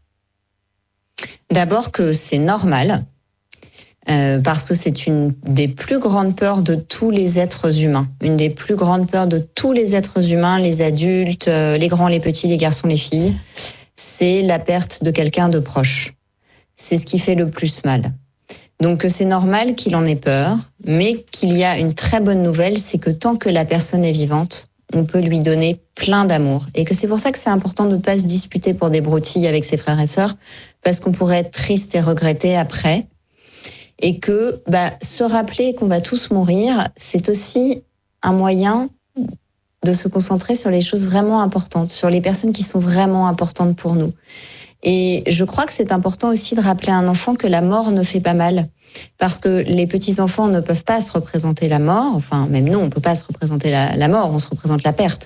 D'abord que c'est normal, euh, parce que c'est une des plus grandes peurs de tous les êtres humains. Une des plus grandes peurs de tous les êtres humains, les adultes, euh, les grands, les petits, les garçons, les filles, c'est la perte de quelqu'un de proche. C'est ce qui fait le plus mal. Donc c'est normal qu'il en ait peur, mais qu'il y a une très bonne nouvelle, c'est que tant que la personne est vivante, on peut lui donner plein d'amour. Et que c'est pour ça que c'est important de ne pas se disputer pour des broutilles avec ses frères et sœurs, parce qu'on pourrait être triste et regretter après. Et que bah, se rappeler qu'on va tous mourir, c'est aussi un moyen de se concentrer sur les choses vraiment importantes, sur les personnes qui sont vraiment importantes pour nous. Et je crois que c'est important aussi de rappeler à un enfant que la mort ne fait pas mal. Parce que les petits-enfants ne peuvent pas se représenter la mort. Enfin, même nous, on ne peut pas se représenter la, la mort, on se représente la perte.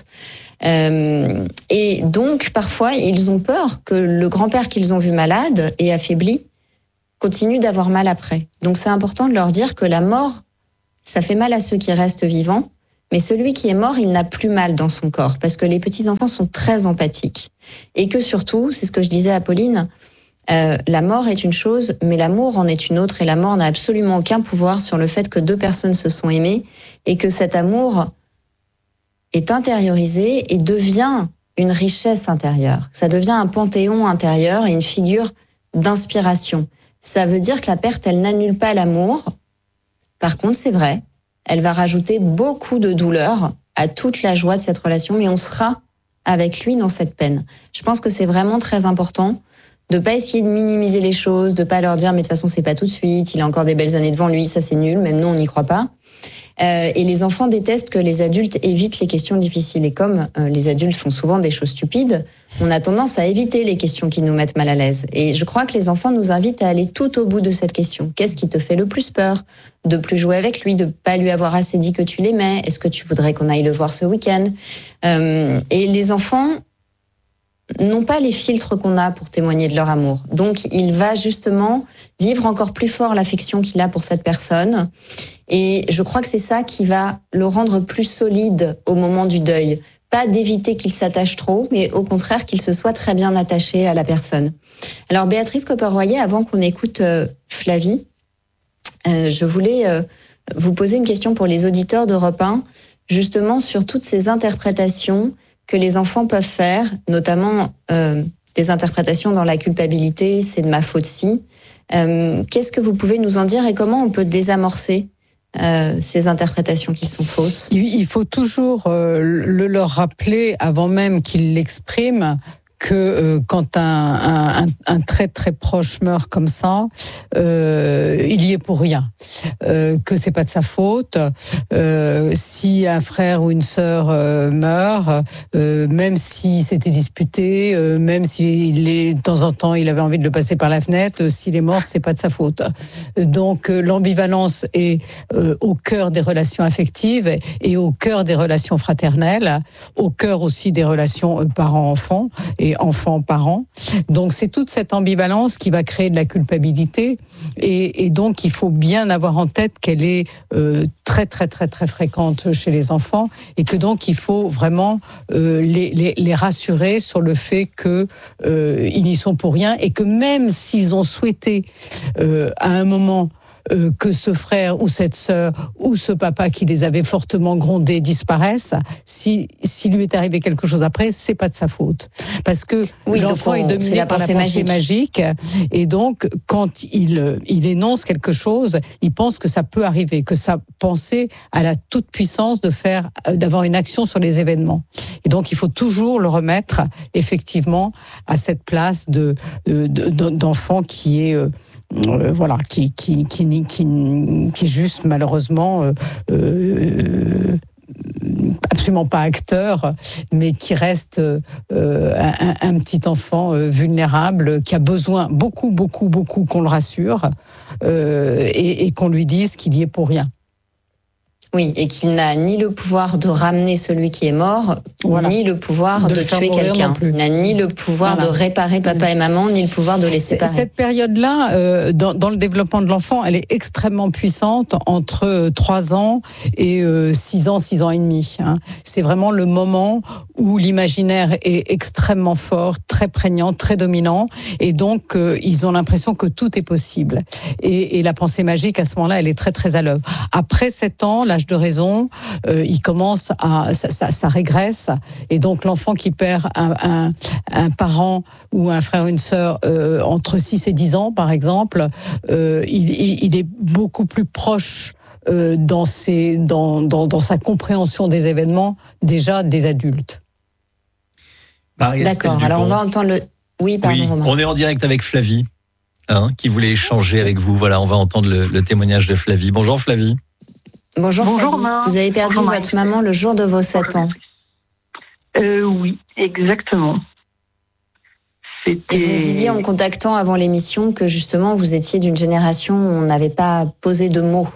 Euh, et donc, parfois, ils ont peur que le grand-père qu'ils ont vu malade et affaibli continue d'avoir mal après. Donc, c'est important de leur dire que la mort, ça fait mal à ceux qui restent vivants. Mais celui qui est mort, il n'a plus mal dans son corps, parce que les petits-enfants sont très empathiques. Et que surtout, c'est ce que je disais à Pauline, euh, la mort est une chose, mais l'amour en est une autre, et la mort n'a absolument aucun pouvoir sur le fait que deux personnes se sont aimées, et que cet amour est intériorisé et devient une richesse intérieure. Ça devient un panthéon intérieur et une figure d'inspiration. Ça veut dire que la perte, elle n'annule pas l'amour. Par contre, c'est vrai, elle va rajouter beaucoup de douleur à toute la joie de cette relation, mais on sera avec lui dans cette peine. Je pense que c'est vraiment très important de pas essayer de minimiser les choses, de pas leur dire mais de toute façon c'est pas tout de suite, il a encore des belles années devant lui, ça c'est nul, même nous on n'y croit pas. Euh, et les enfants détestent que les adultes évitent les questions difficiles. Et comme euh, les adultes font souvent des choses stupides, on a tendance à éviter les questions qui nous mettent mal à l'aise. Et je crois que les enfants nous invitent à aller tout au bout de cette question. Qu'est-ce qui te fait le plus peur? De plus jouer avec lui, de pas lui avoir assez dit que tu l'aimais? Est-ce que tu voudrais qu'on aille le voir ce week-end? euh, Et les enfants n'ont pas les filtres qu'on a pour témoigner de leur amour. Donc, il va justement vivre encore plus fort l'affection qu'il a pour cette personne. Et je crois que c'est ça qui va le rendre plus solide au moment du deuil. Pas d'éviter qu'il s'attache trop, mais au contraire qu'il se soit très bien attaché à la personne. Alors, Béatrice Copper-Royer, avant qu'on écoute euh, Flavie, euh, je voulais euh, vous poser une question pour les auditeurs d'Europe un, justement sur toutes ces interprétations que les enfants peuvent faire, notamment euh, des interprétations dans la culpabilité, c'est de ma faute si. Euh, qu'est-ce que vous pouvez nous en dire et comment on peut désamorcer euh, ces interprétations qui sont fausses? Il faut toujours euh, le leur rappeler avant même qu'ils l'expriment que euh, quand un, un, un très très proche meurt comme ça, euh, il y est pour rien, euh, que c'est pas de sa faute. Euh, si un frère ou une sœur euh, meurt, euh, même si c'était disputé, euh, même si de temps en temps il avait envie de le passer par la fenêtre, euh, s'il est mort, c'est pas de sa faute. Donc euh, l'ambivalence est euh, au cœur des relations affectives et au cœur des relations fraternelles, au cœur aussi des relations parents-enfants et enfants-parents. Donc c'est toute cette ambivalence qui va créer de la culpabilité et, et donc il faut bien avoir en tête qu'elle est euh, très très très très fréquente chez les enfants et que donc il faut vraiment euh, les, les, les rassurer sur le fait que euh, ils n'y sont pour rien et que même s'ils ont souhaité euh, à un moment Euh, que ce frère ou cette sœur ou ce papa qui les avait fortement grondés disparaissent, si s'il lui est arrivé quelque chose après, c'est pas de sa faute, parce que oui, l'enfant on, est dominé la par la pensée magique. magique, et donc quand il il énonce quelque chose, il pense que ça peut arriver, que sa pensée a la toute puissance de faire d'avoir une action sur les événements, et donc il faut toujours le remettre effectivement à cette place de, de, de d'enfant qui est euh, Euh, voilà, qui qui qui qui qui juste malheureusement euh, euh, absolument pas acteur, mais qui reste euh, un, un petit enfant euh, vulnérable qui a besoin beaucoup beaucoup beaucoup qu'on le rassure euh, et, et qu'on lui dise qu'il y est pour rien. Oui, et qu'il n'a ni le pouvoir de ramener celui qui est mort, voilà. ni le pouvoir de, de tuer quelqu'un. Il n'a ni le pouvoir voilà. de réparer papa et maman, ni le pouvoir de les séparer. Cette période-là, euh, dans, dans le développement de l'enfant, elle est extrêmement puissante entre trois ans et euh, six ans, six ans et demi. Hein. C'est vraiment le moment où l'imaginaire est extrêmement fort, très prégnant, très dominant, et donc euh, ils ont l'impression que tout est possible. Et, et la pensée magique, à ce moment-là, elle est très très à l'œuvre. Après sept ans, l'âge de raison, euh, il commence à, ça, ça, ça régresse, et donc l'enfant qui perd un, un, un parent ou un frère ou une sœur euh, entre six et dix ans, par exemple, euh, il, il, il est beaucoup plus proche euh, dans, ses, dans, dans, dans sa compréhension des événements déjà des adultes. D'accord, alors on va entendre le... Oui, pardon, oui, Romain. On est en direct avec Flavie, hein, qui voulait échanger avec vous. Voilà, on va entendre le, le témoignage de Flavie. Bonjour Flavie. Bonjour, Bonjour Flavie. maman. Vous avez perdu Bonjour, votre maman le jour de vos sept ans. euh, Oui, exactement. C'était... Et vous me disiez en contactant avant l'émission que justement vous étiez d'une génération où on n'avait pas posé de mots.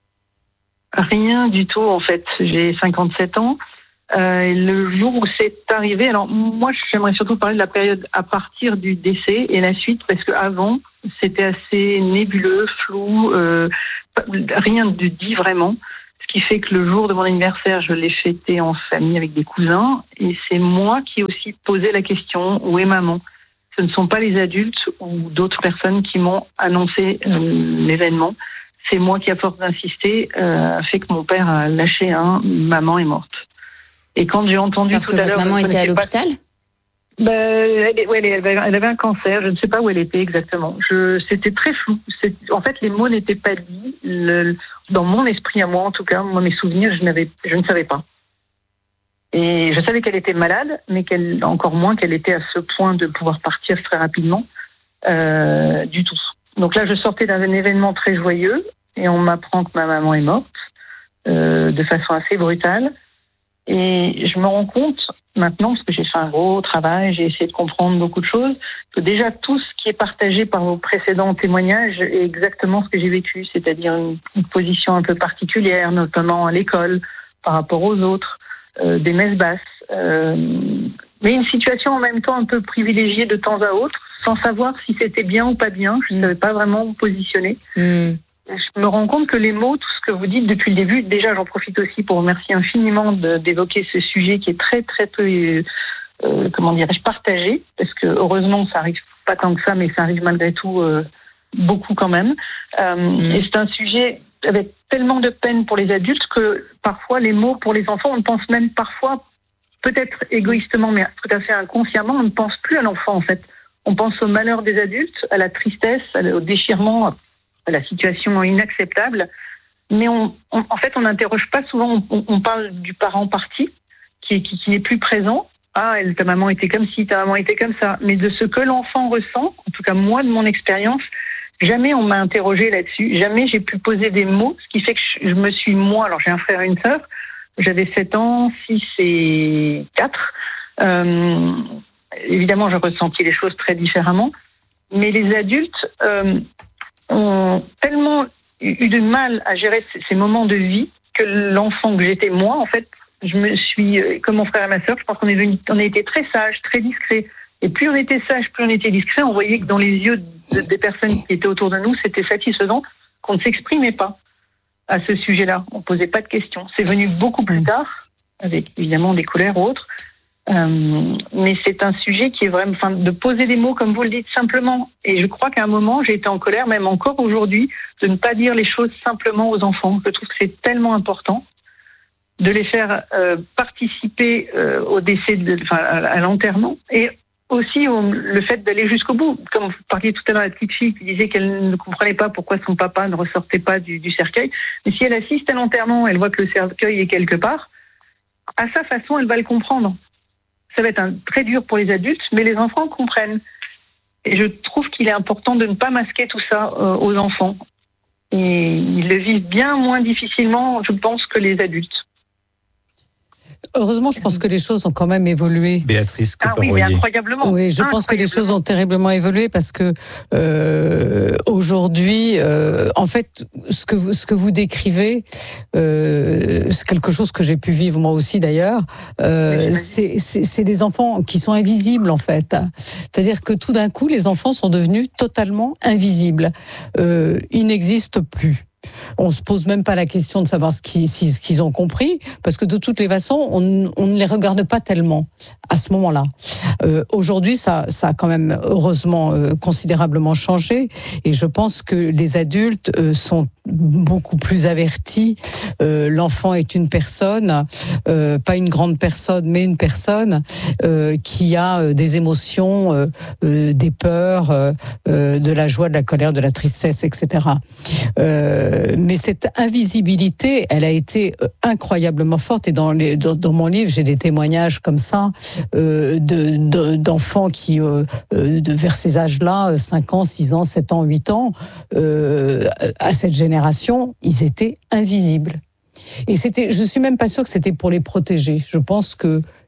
Rien du tout en fait. J'ai cinquante-sept ans. Euh, et le jour où c'est arrivé, alors moi j'aimerais surtout parler de la période à partir du décès et la suite, parce qu'avant c'était assez nébuleux, flou, euh, rien de dit vraiment. Ce qui fait que le jour de mon anniversaire, je l'ai fêté en famille avec des cousins, et c'est moi qui ai aussi posé la question, où est maman ? Ce ne sont pas les adultes ou d'autres personnes qui m'ont annoncé euh, l'événement. C'est moi qui, à force d'insister, euh, a fait que mon père a lâché un « maman est morte ». Et quand j'ai entendu Parce tout que à l'heure... Parce que votre maman était à l'hôpital ? Ben, elle, ouais, elle, avait, elle avait un cancer, je ne sais pas où elle était exactement. Je, c'était très flou. C'est, en fait, les mots n'étaient pas dits. Le, dans mon esprit à moi, en tout cas, moi, mes souvenirs, je, n'avais, je ne savais pas. Et je savais qu'elle était malade, mais qu'elle, encore moins qu'elle était à ce point de pouvoir partir très rapidement, euh, du tout. Donc là, je sortais d'un événement très joyeux, et on m'apprend que ma maman est morte, euh, de façon assez brutale. Et je me rends compte maintenant, parce que j'ai fait un gros travail, j'ai essayé de comprendre beaucoup de choses, que déjà tout ce qui est partagé par vos précédents témoignages est exactement ce que j'ai vécu, c'est-à-dire une, une position un peu particulière, notamment à l'école, par rapport aux autres, euh, des messes basses, euh, mais une situation en même temps un peu privilégiée de temps à autre, sans savoir si c'était bien ou pas bien, je ne savais pas vraiment me positionner. Mm. Je me rends compte que les mots, tout ce que vous dites depuis le début, déjà j'en profite aussi pour remercier infiniment de, d'évoquer ce sujet qui est très très peu, euh, comment dirais-je, partagé, parce que heureusement ça arrive pas tant que ça, mais ça arrive malgré tout euh, beaucoup quand même. Euh, mmh. Et c'est un sujet avec tellement de peine pour les adultes que parfois les mots pour les enfants, on pense même parfois, peut-être égoïstement, mais tout à fait inconsciemment, on ne pense plus à l'enfant en fait. On pense au malheur des adultes, à la tristesse, au déchirement, à la situation inacceptable, mais on, on, en fait, on n'interroge pas souvent, on, on parle du parent parti, qui, qui, qui n'est plus présent. Ah, elle, ta maman était comme ci, ta maman était comme ça. Mais de ce que l'enfant ressent, en tout cas moi, de mon expérience, jamais on m'a interrogé là-dessus, jamais j'ai pu poser des mots, ce qui fait que je, je me suis, moi, alors j'ai un frère et une sœur, j'avais sept ans, six et quatre. Euh, évidemment, j'ai ressenti les choses très différemment, mais les adultes... Euh, ont tellement eu du mal à gérer ces moments de vie que l'enfant que j'étais moi, en fait, je me suis, comme mon frère et ma sœur, je pense qu'on est venu, on a été très sages, très discrets. Et plus on était sages, plus on était discrets, on voyait que dans les yeux de, des personnes qui étaient autour de nous, c'était satisfaisant qu'on ne s'exprimait pas à ce sujet-là. On ne posait pas de questions. C'est venu beaucoup plus tard, avec évidemment des colères ou autres. Euh, mais c'est un sujet qui est vraiment, enfin, de poser des mots comme vous le dites simplement. Et je crois qu'à un moment, j'ai été en colère, même encore aujourd'hui, de ne pas dire les choses simplement aux enfants. Je trouve que c'est tellement important de les faire euh, participer euh, au décès, de, enfin, à l'enterrement, et aussi au, le fait d'aller jusqu'au bout. Comme vous parliez tout à l'heure à la petite fille qui disait qu'elle ne comprenait pas pourquoi son papa ne ressortait pas du, du cercueil. Mais si elle assiste à l'enterrement, elle voit que le cercueil est quelque part, à sa façon, elle va le comprendre. Ça va être un, très dur pour les adultes, mais les enfants comprennent. Et je trouve qu'il est important de ne pas masquer tout ça euh, aux enfants. Et ils le vivent bien moins difficilement, je pense, que les adultes. Heureusement, je pense que les choses ont quand même évolué. Béatrice Ah oui, mais incroyablement. Oui, je pense que les choses ont terriblement évolué parce que euh, aujourd'hui, euh, en fait, ce que vous, ce que vous décrivez, euh, c'est quelque chose que j'ai pu vivre moi aussi d'ailleurs. Euh, oui, c'est, c'est, c'est des enfants qui sont invisibles en fait. C'est-à-dire que tout d'un coup, les enfants sont devenus totalement invisibles. Euh, ils n'existent plus. On se pose même pas la question de savoir ce qu'ils, ce qu'ils ont compris, parce que de toutes les façons, on, on ne les regarde pas tellement à ce moment-là. Euh, aujourd'hui, ça, ça a quand même heureusement euh, considérablement changé, et je pense que les adultes euh, sont beaucoup plus avertis. Euh, l'enfant est une personne, euh, pas une grande personne, mais une personne euh, qui a euh, des émotions, euh, euh, des peurs, euh, euh, de la joie, de la colère, de la tristesse, et cetera. Euh, mais cette invisibilité, elle a été incroyablement forte. Et dans, les, dans, dans mon livre, j'ai des témoignages comme ça euh, de, de, d'enfants qui, euh, de, vers ces âges-là, cinq ans, six ans, sept ans, huit ans, euh, à cette génération, ils étaient invisibles. Et c'était, je suis même pas sûre que c'était pour les protéger. Je pense que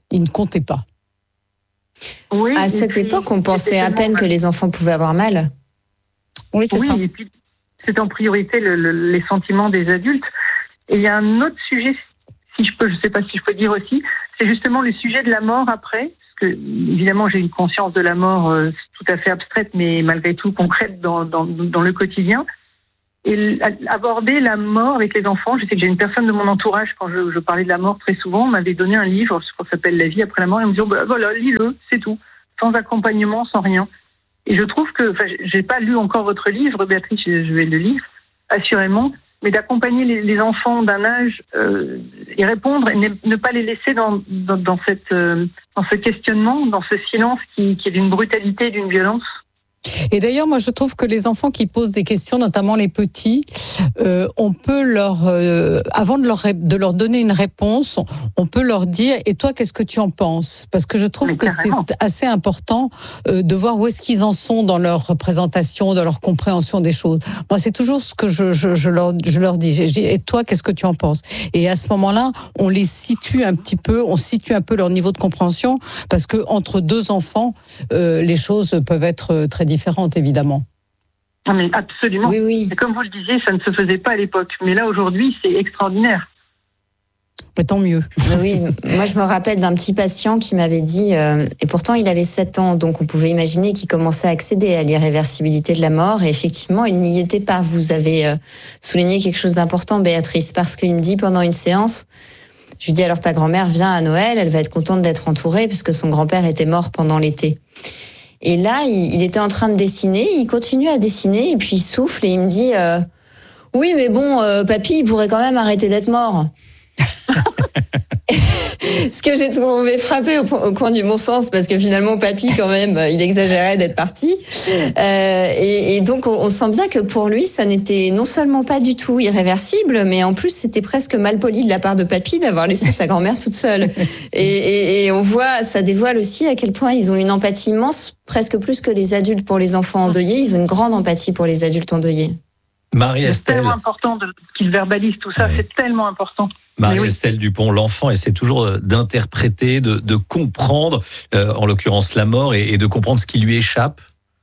il ne comptait pas. Oui, à cette puis, époque, on pensait à peine que les enfants pouvaient avoir mal. Oui, c'est oui, ça. Et puis, c'est en priorité le, le, les sentiments des adultes. Et il y a un autre sujet, si je peux, je sais pas si je peux dire aussi, c'est justement le sujet de la mort après. Parce que, évidemment, j'ai une conscience de la mort euh, tout à fait abstraite, mais malgré tout concrète dans, dans, dans le quotidien. Et aborder la mort avec les enfants, je sais que j'ai une personne de mon entourage, quand je, je parlais de la mort très souvent, m'avait donné un livre, je crois que ça s'appelle La vie après la mort, et on me dit, oh, bah, voilà, lis-le, c'est tout, sans accompagnement, sans rien. Et je trouve que, enfin, j'ai pas lu encore votre livre, Béatrice, je vais le lire, assurément, mais d'accompagner les, les enfants d'un âge, euh, y répondre, et ne, ne pas les laisser dans, dans, dans, cette, euh, dans ce questionnement, dans ce silence qui, qui est d'une brutalité, d'une violence. Et d'ailleurs, moi, je trouve que les enfants qui posent des questions, notamment les petits, euh, on peut leur, euh, avant de leur de leur donner une réponse, on peut leur dire « Et toi, qu'est-ce que tu en penses ?» Parce que je trouve Mais que carrément. c'est assez important euh, de voir où est-ce qu'ils en sont dans leur représentation, dans leur compréhension des choses. Moi, c'est toujours ce que je, je, je leur je leur dis. Je dis « Et toi, qu'est-ce que tu en penses ?» Et à ce moment-là, on les situe un petit peu, on situe un peu leur niveau de compréhension, parce que entre deux enfants, euh, les choses peuvent être très différentes. différentes, évidemment. Non, mais absolument. Oui, oui. Et comme vous le disiez, ça ne se faisait pas à l'époque. Mais là, aujourd'hui, c'est extraordinaire. Mais tant mieux. Oui, moi, je me rappelle d'un petit patient qui m'avait dit, euh, et pourtant, il avait sept ans, donc on pouvait imaginer qu'il commençait à accéder à l'irréversibilité de la mort. Et effectivement, il n'y était pas. Vous avez euh, souligné quelque chose d'important, Béatrice, parce qu'il me dit pendant une séance, je lui dis, alors ta grand-mère vient à Noël, elle va être contente d'être entourée, puisque son grand-père était mort pendant l'été. Et là, il, il était en train de dessiner, il continue à dessiner, et puis il souffle et il me dit euh, « Oui, mais bon, euh, papy, il pourrait quand même arrêter d'être mort. » Ce que j'ai trouvé frappé au, au coin du bon sens, parce que finalement, papy, quand même, il exagérait d'être parti. Euh, et, et donc, on, on sent bien que pour lui, ça n'était non seulement pas du tout irréversible, mais en plus, c'était presque mal poli de la part de papy d'avoir laissé sa grand-mère toute seule. Et, et, et on voit, ça dévoile aussi à quel point ils ont une empathie immense, presque plus que les adultes pour les enfants endeuillés. Ils ont une grande empathie pour les adultes endeuillés. Marie-Estelle. C'est tellement important de, qu'ils verbalisent tout ça, ouais. C'est tellement important. Marie-Estelle oui. Dupont, l'enfant essaie toujours d'interpréter, de, de comprendre, euh, en l'occurrence la mort, et, et de comprendre ce qui lui échappe.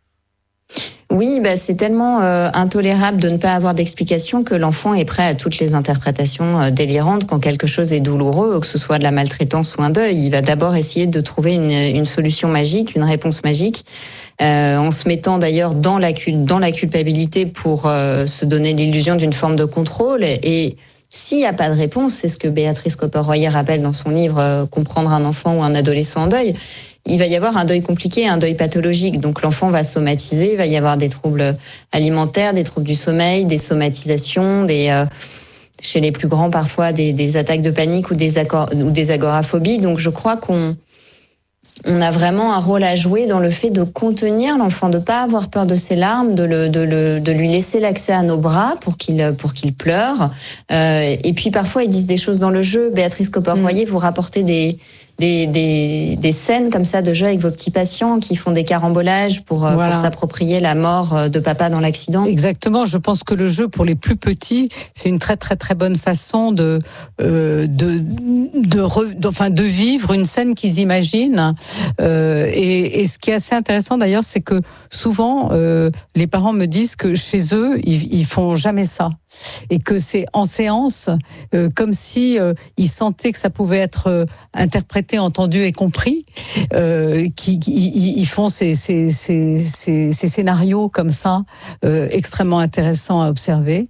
Oui, bah c'est tellement euh, intolérable de ne pas avoir d'explication que l'enfant est prêt à toutes les interprétations euh, délirantes quand quelque chose est douloureux, que ce soit de la maltraitance ou un deuil. Il va d'abord essayer de trouver une, une solution magique, une réponse magique, euh, en se mettant d'ailleurs dans la, dans la culpabilité pour euh, se donner l'illusion d'une forme de contrôle. Et, et s'il n'y a pas de réponse, c'est ce que Béatrice Copper-Royer rappelle dans son livre euh, « Comprendre un enfant ou un adolescent en deuil », il va y avoir un deuil compliqué, un deuil pathologique. Donc l'enfant va somatiser, il va y avoir des troubles alimentaires, des troubles du sommeil, des somatisations, des euh, chez les plus grands parfois des, des attaques de panique ou des, acor- ou des agoraphobies. Donc je crois qu'on on a vraiment un rôle à jouer dans le fait de contenir l'enfant, de pas avoir peur de ses larmes, de, le, de, le, de lui laisser l'accès à nos bras pour qu'il, pour qu'il pleure. Euh, et puis parfois ils disent des choses dans le jeu. Béatrice Copper-Royer, mmh. vous rapportez des Des, des, des scènes comme ça de jeu avec vos petits patients qui font des carambolages pour, voilà. pour s'approprier la mort de papa dans l'accident. Exactement, je pense que le jeu pour les plus petits, c'est une très très très bonne façon de euh, de de, re, de enfin de vivre une scène qu'ils imaginent. Euh, et, et ce qui est assez intéressant d'ailleurs, c'est que souvent euh, les parents me disent que chez eux ils, ils font jamais ça. Et que c'est en séance, euh, comme si euh, ils sentaient que ça pouvait être euh, interprété, entendu et compris, euh, qui, qui ils font ces, ces, ces, ces, ces scénarios comme ça, euh, extrêmement intéressants à observer.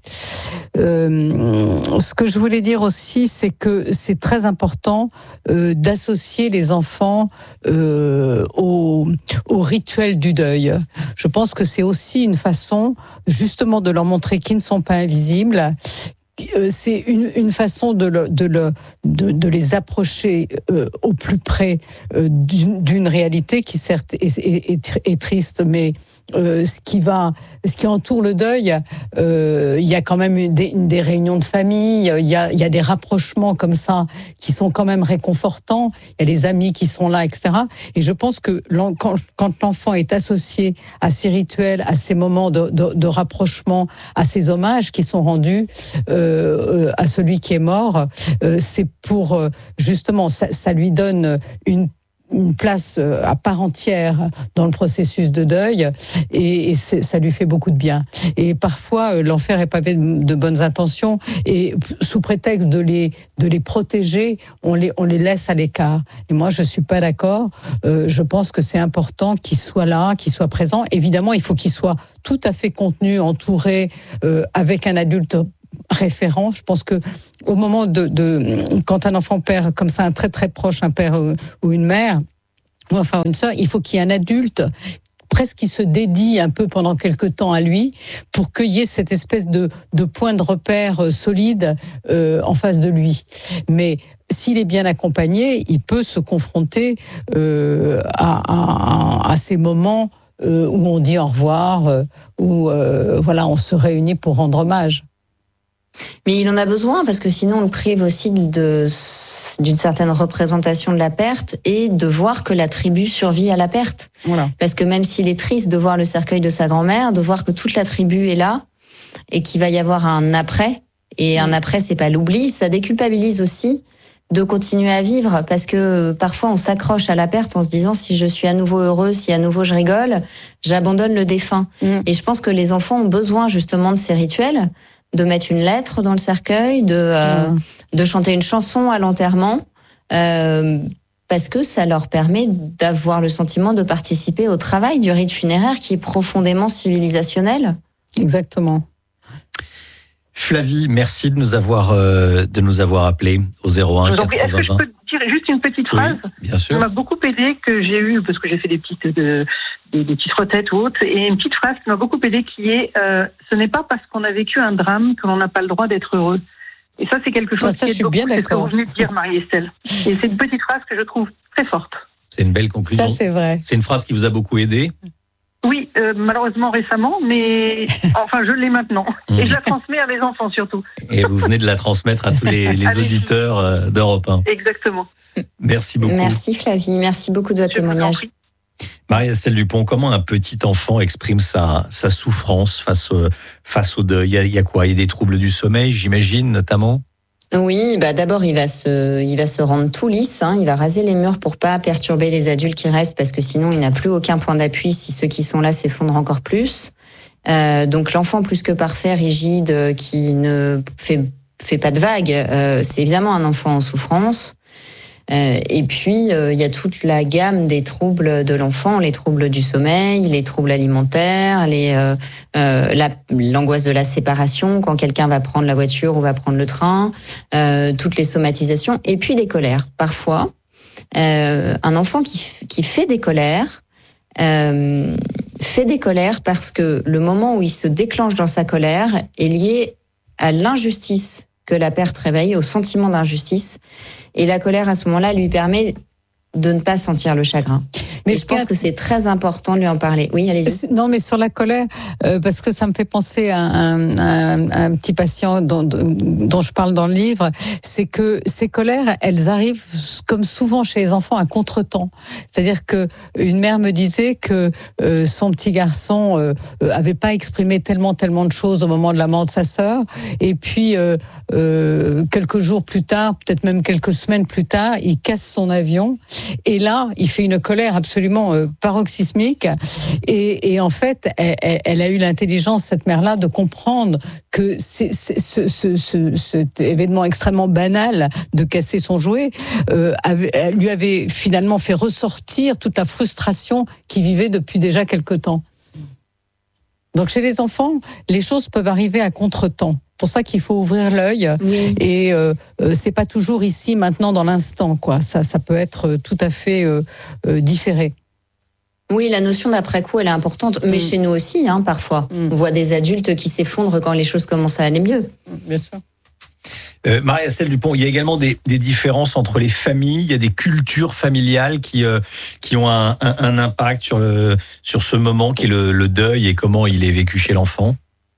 Euh, ce que je voulais dire aussi, c'est que c'est très important euh, d'associer les enfants euh, au, au rituel du deuil. Je pense que c'est aussi une façon, justement, de leur montrer qu'ils ne sont pas invisibles. C'est une, une façon de, le, de, le, de, de les approcher euh, au plus près euh, d'une, d'une réalité qui certes est, est, est, est triste, mais euh, ce qui va, ce qui entoure le deuil, euh, il y a quand même une des, une des réunions de famille, il y a, il y a des rapprochements comme ça qui sont quand même réconfortants. Il y a les amis qui sont là, et cetera. Et je pense que quand, quand l'enfant est associé à ces rituels, à ces moments de, de, de rapprochement, à ces hommages qui sont rendus, euh, euh, à celui qui est mort, euh, c'est pour euh, justement, ça, ça lui donne une une place à part entière dans le processus de deuil et, et ça lui fait beaucoup de bien. Et parfois, l'enfer est pavé de bonnes intentions et sous prétexte de les, de les protéger, on les, on les laisse à l'écart. Et moi, je suis pas d'accord. Euh, je pense que c'est important qu'il soit là, qu'il soit présent. Évidemment, il faut qu'il soit tout à fait contenu, entouré, euh, avec un adulte référent. Je pense que au moment de, de quand un enfant perd comme ça un très très proche, un père ou, ou une mère, ou enfin une sœur, il faut qu'il y ait un adulte presque qui se dédie un peu pendant quelque temps à lui pour qu'il y ait cette espèce de, de point de repère solide euh, en face de lui. Mais s'il est bien accompagné, il peut se confronter euh, à, à, à ces moments euh, où on dit au revoir, euh, où euh, voilà, on se réunit pour rendre hommage. Mais il en a besoin parce que sinon on le prive aussi de, d'une certaine représentation de la perte et de voir que la tribu survit à la perte. Voilà. Parce que même s'il est triste de voir le cercueil de sa grand-mère, de voir que toute la tribu est là et qu'il va y avoir un après, et un après c'est pas l'oubli, ça déculpabilise aussi de continuer à vivre parce que parfois on s'accroche à la perte en se disant si je suis à nouveau heureux, si à nouveau je rigole, j'abandonne le défunt. Mmh. Et je pense que les enfants ont besoin justement de ces rituels, de mettre une lettre dans le cercueil, de, euh, mmh. de chanter une chanson à l'enterrement, euh, parce que ça leur permet d'avoir le sentiment de participer au travail du rite funéraire qui est profondément civilisationnel. Exactement. Flavie, merci de nous avoir, euh, de nous avoir appelés au zéro un quatre-vingts. Est-ce que je peux dire juste une petite phrase? Oui, bien sûr. Ça m'a beaucoup aidé, que j'ai eu, parce que j'ai fait des petites, de, des, des petites retraites ou autres, et une petite phrase qui m'a beaucoup aidé qui est euh, ce n'est pas parce qu'on a vécu un drame que l'on n'a pas le droit d'être heureux. Et ça, c'est quelque chose ah, ça, qui je est suis beaucoup, bien c'est ce que d'accord. vous venez de dire, Marie-Estelle. Et c'est une petite phrase que je trouve très forte. C'est une belle conclusion. Ça, c'est vrai. C'est une phrase qui vous a beaucoup aidé? Oui, euh, malheureusement récemment, mais enfin je l'ai maintenant. Et je la transmets à mes enfants surtout. Et vous venez de la transmettre à tous les, les auditeurs euh, d'Europe un. Exactement. Merci beaucoup. Merci Flavie, merci beaucoup de votre Je témoignage. Marie-Estelle Dupont, comment un petit enfant exprime sa, sa souffrance face, au, face au deuil? Il y, a, il y a quoi? Il y a des troubles du sommeil, j'imagine, notamment? Oui, bah d'abord il va se, il va se rendre tout lisse, hein, il va raser les murs pour pas perturber les adultes qui restent parce que sinon il n'a plus aucun point d'appui si ceux qui sont là s'effondrent encore plus. Euh, donc l'enfant plus que parfait, rigide, euh, qui ne fait fait pas de vagues, euh, c'est évidemment un enfant en souffrance. Euh, et puis, euh, il y a toute la gamme des troubles de l'enfant, les troubles du sommeil, les troubles alimentaires, les, euh, euh, la, l'angoisse de la séparation quand quelqu'un va prendre la voiture ou va prendre le train, euh, toutes les somatisations, et puis des colères. Parfois, euh, un enfant qui, qui fait des colères, euh, fait des colères parce que le moment où il se déclenche dans sa colère est lié à l'injustice que la perte réveille, au sentiment d'injustice. Et la colère, à ce moment-là, lui permet de ne pas sentir le chagrin. Mais je pense que c'est très important de lui en parler. Oui, allez-y. Non, mais sur la colère, euh, parce que ça me fait penser à un, un, un petit patient dont, dont je parle dans le livre, c'est que ces colères, elles arrivent comme souvent chez les enfants à contre-temps. C'est-à-dire que une mère me disait que euh, son petit garçon euh, avait pas exprimé tellement tellement de choses au moment de la mort de sa sœur, et puis euh, euh, quelques jours plus tard, peut-être même quelques semaines plus tard, il casse son avion. Et là, il fait une colère absolument euh, paroxysmique. Et, et en fait, elle, elle a eu l'intelligence, cette mère-là, de comprendre que c'est, c'est, ce, ce, ce, cet événement extrêmement banal de casser son jouet euh, avait, lui avait finalement fait ressortir toute la frustration qu'il vivait depuis déjà quelque temps. Donc chez les enfants, les choses peuvent arriver à contre-temps. C'est pour ça qu'il faut ouvrir l'œil, oui. Et euh, c'est pas toujours ici, maintenant, dans l'instant, quoi. Ça, ça peut être tout à fait euh, euh, différé. Oui, la notion d'après-coup, elle est importante, mais mmh. chez nous aussi, hein, parfois. Mmh. On voit des adultes qui s'effondrent quand les choses commencent à aller mieux. Bien sûr. Euh, Marie-Estelle Dupont, il y a également des, des différences entre les familles, il y a des cultures familiales qui, euh, qui ont un, un, un impact sur, le, sur ce moment qui est le, le deuil et comment il est vécu chez l'enfant.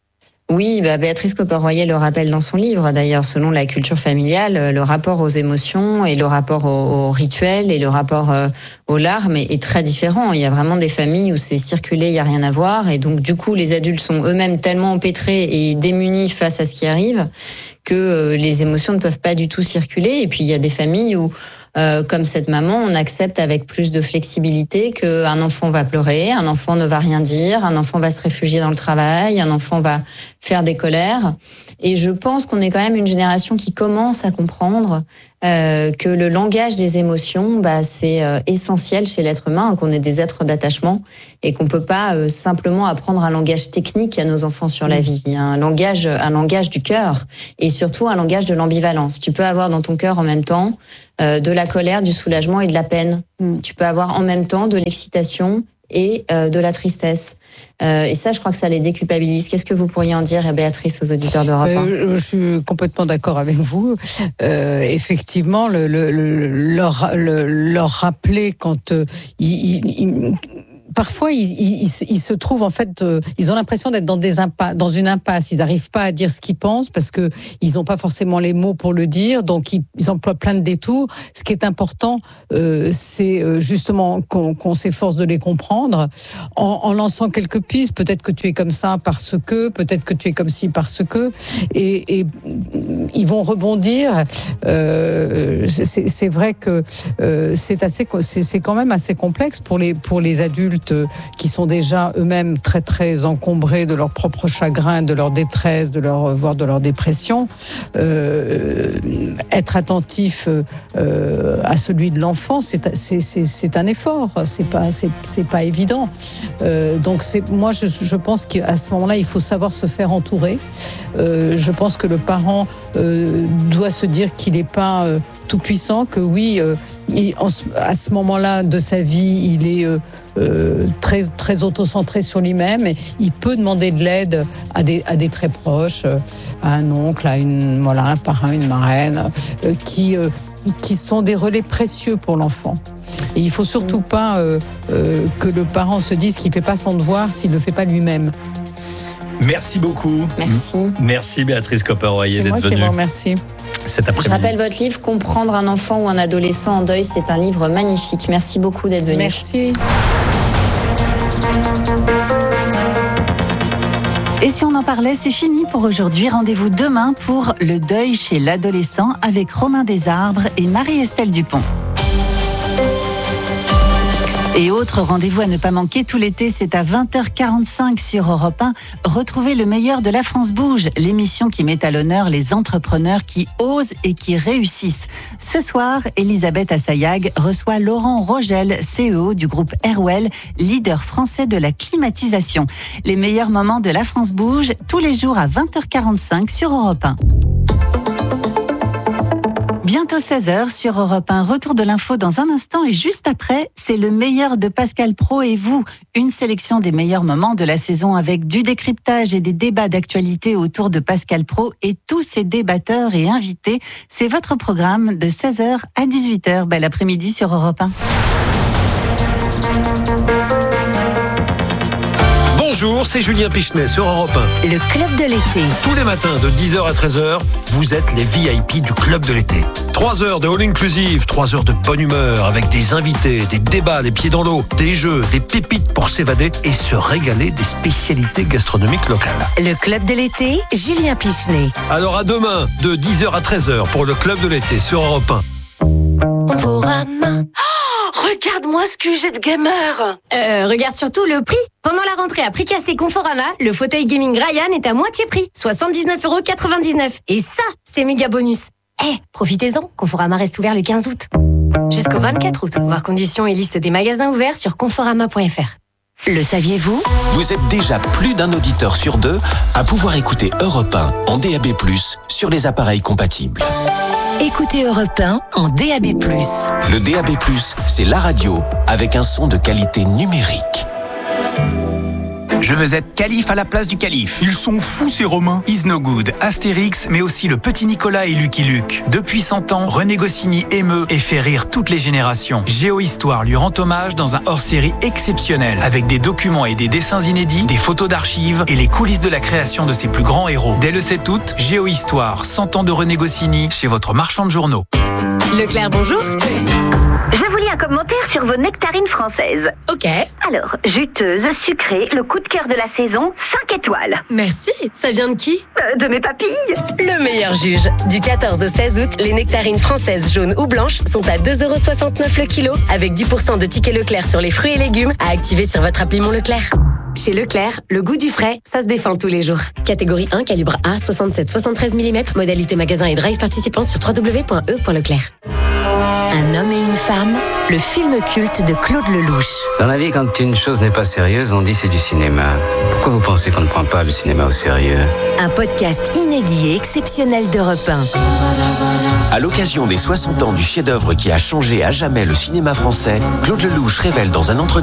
Oui, bah Béatrice Copper-Royer le rappelle dans son livre. D'ailleurs, selon la culture familiale, le rapport aux émotions et le rapport aux, aux rituels et le rapport euh, aux larmes est, est très différent. Il y a vraiment des familles où c'est circulé, il n'y a rien à voir. Et donc, du coup, les adultes sont eux-mêmes tellement empêtrés et démunis face à ce qui arrive que euh, les émotions ne peuvent pas du tout circuler. Et puis, il y a des familles où Euh, comme cette maman, on accepte avec plus de flexibilité qu'un enfant va pleurer, un enfant ne va rien dire, un enfant va se réfugier dans le travail, un enfant va faire des colères. Et je pense qu'on est quand même une génération qui commence à comprendre euh, que le langage des émotions, bah, c'est euh, essentiel chez l'être humain, qu'on est des êtres d'attachement et qu'on peut pas euh, simplement apprendre un langage technique à nos enfants sur la vie. Il y a un langage, un langage du cœur et surtout un langage de l'ambivalence. Tu peux avoir dans ton cœur en même temps euh, de la colère, du soulagement et de la peine. Mm. Tu peux avoir en même temps de l'excitation et euh, de la tristesse. Euh, et ça, je crois que ça les déculpabilise. Qu'est-ce que vous pourriez en dire, Béatrice, aux auditeurs d'Europe un? euh, Je suis complètement d'accord avec vous. Euh, effectivement, le, le, le, leur, le, leur rappeler quand euh, ils... ils, ils parfois, ils, ils, ils se trouvent en fait, euh, ils ont l'impression d'être dans des impas- dans une impasse. Ils n'arrivent pas à dire ce qu'ils pensent parce que ils n'ont pas forcément les mots pour le dire. Donc, ils, ils emploient plein de détours. Ce qui est important, euh, c'est justement qu'on, qu'on s'efforce de les comprendre en, en lançant quelques pistes. Peut-être que tu es comme ça parce que, peut-être que tu es comme ci parce que, et, et ils vont rebondir. Euh, c'est, c'est vrai que euh, c'est assez, c'est, c'est quand même assez complexe pour les pour les adultes qui sont déjà eux-mêmes très très encombrés de leur propre chagrin, de leur détresse, de leur voire de leur dépression. Euh, être attentif euh, à celui de l'enfant, c'est c'est c'est, c'est un effort. C'est pas c'est c'est pas évident. Euh, donc c'est moi je je pense qu'à ce moment-là il faut savoir se faire entourer. Euh, je pense que le parent euh, doit se dire qu'il n'est pas euh, tout puissant, que oui, euh, il, en, à ce moment-là de sa vie, il est euh, euh, très très autocentré sur lui-même. Et il peut demander de l'aide à des à des très proches, euh, à un oncle, à une voilà un parrain, une marraine, euh, qui euh, qui sont des relais précieux pour l'enfant. Et il faut surtout pas euh, euh, que le parent se dise qu'il fait pas son devoir s'il le fait pas lui-même. Merci beaucoup. Merci. Merci Béatrice Copper-Royer d'être venue. C'est moi qui vous remercie. Cet après-midi. Je rappelle votre livre, Comprendre un enfant ou un adolescent en deuil, c'est un livre magnifique. Merci beaucoup d'être venu. Merci. Et si on en parlait, c'est fini pour aujourd'hui. Rendez-vous demain pour le deuil chez l'adolescent avec Romain Desarbres et Marie-Estelle Dupont. Et autre rendez-vous à ne pas manquer tout l'été, c'est à vingt heures quarante-cinq sur Europe un. Retrouvez le meilleur de La France Bouge, l'émission qui met à l'honneur les entrepreneurs qui osent et qui réussissent. Ce soir, Elisabeth Assayag reçoit Laurent Rogel, C E O du groupe Airwell, leader français de la climatisation. Les meilleurs moments de La France Bouge, tous les jours à vingt heures quarante-cinq sur Europe un. Bientôt seize heures sur Europe un. Retour de l'info dans un instant et juste après, c'est le meilleur de Pascal Praud et vous. Une sélection des meilleurs moments de la saison avec du décryptage et des débats d'actualité autour de Pascal Praud et tous ses débatteurs et invités. C'est votre programme de seize heures à dix-huit heures. Bel après-midi sur Europe un. Bonjour, c'est Julien Pichenet sur Europe un. Le Club de l'été. Tous les matins de dix heures à treize heures, vous êtes les V I P du Club de l'été. trois heures de all inclusive, trois heures de bonne humeur avec des invités, des débats les pieds dans l'eau, des jeux, des pépites pour s'évader et se régaler des spécialités gastronomiques locales. Le Club de l'été, Julien Pichenet. Alors à demain de dix heures à treize heures pour le Club de l'été sur Europe un. Conforama. Oh, regarde-moi ce que j'ai de gamer. Euh, regarde surtout le prix. Pendant la rentrée à prix cassé Conforama, le fauteuil gaming Ryan est à moitié prix, soixante-dix-neuf euros quatre-vingt-dix-neuf. Et ça, c'est méga bonus. Eh, hey, profitez-en, Conforama reste ouvert le quinze août. Jusqu'au vingt-quatre août. Voir conditions et liste des magasins ouverts sur conforama point f r. Le saviez-vous ? Vous êtes déjà plus d'un auditeur sur deux à pouvoir écouter Europe un en D A B plus, sur les appareils compatibles. Écoutez Europe un en D A B plus. Le D A B plus, c'est la radio avec un son de qualité numérique. Je veux être calife à la place du calife. Ils sont fous ces Romains. Is No Good, Astérix, mais aussi le petit Nicolas et Lucky Luke. Depuis cent ans, René Goscinny émeut et fait rire toutes les générations. Géohistoire lui rend hommage dans un hors-série exceptionnel, avec des documents et des dessins inédits, des photos d'archives et les coulisses de la création de ses plus grands héros. Dès le sept août, Géohistoire, cent ans de René Goscinny, chez votre marchand de journaux. Leclerc, bonjour. Je vous lis un commentaire sur vos nectarines françaises. Ok. Alors, juteuse, sucrée, le coup de cœur de la saison, cinq étoiles. Merci. Ça vient de qui? euh, De mes papilles. Le meilleur juge. Du quatorze au seize août, les nectarines françaises jaunes ou blanches sont à deux euros soixante-neuf le kilo, avec dix pour cent de tickets Leclerc sur les fruits et légumes à activer sur votre appli Mon Leclerc. Chez Leclerc, le goût du frais, ça se défend tous les jours. Catégorie un, calibre A, soixante-sept soixante-treize millimètres, modalité magasin et drive participant sur w w w point e point leclerc. Un homme et une femme, le film culte de Claude Lelouch. Dans la vie, quand une chose n'est pas sérieuse, on dit c'est du cinéma. Pourquoi vous pensez qu'on ne prend pas le cinéma au sérieux? Un podcast inédit et exceptionnel d'Europe un. À l'occasion des soixante ans du chef-d'œuvre qui a changé à jamais le cinéma français, Claude Lelouch révèle dans un entretien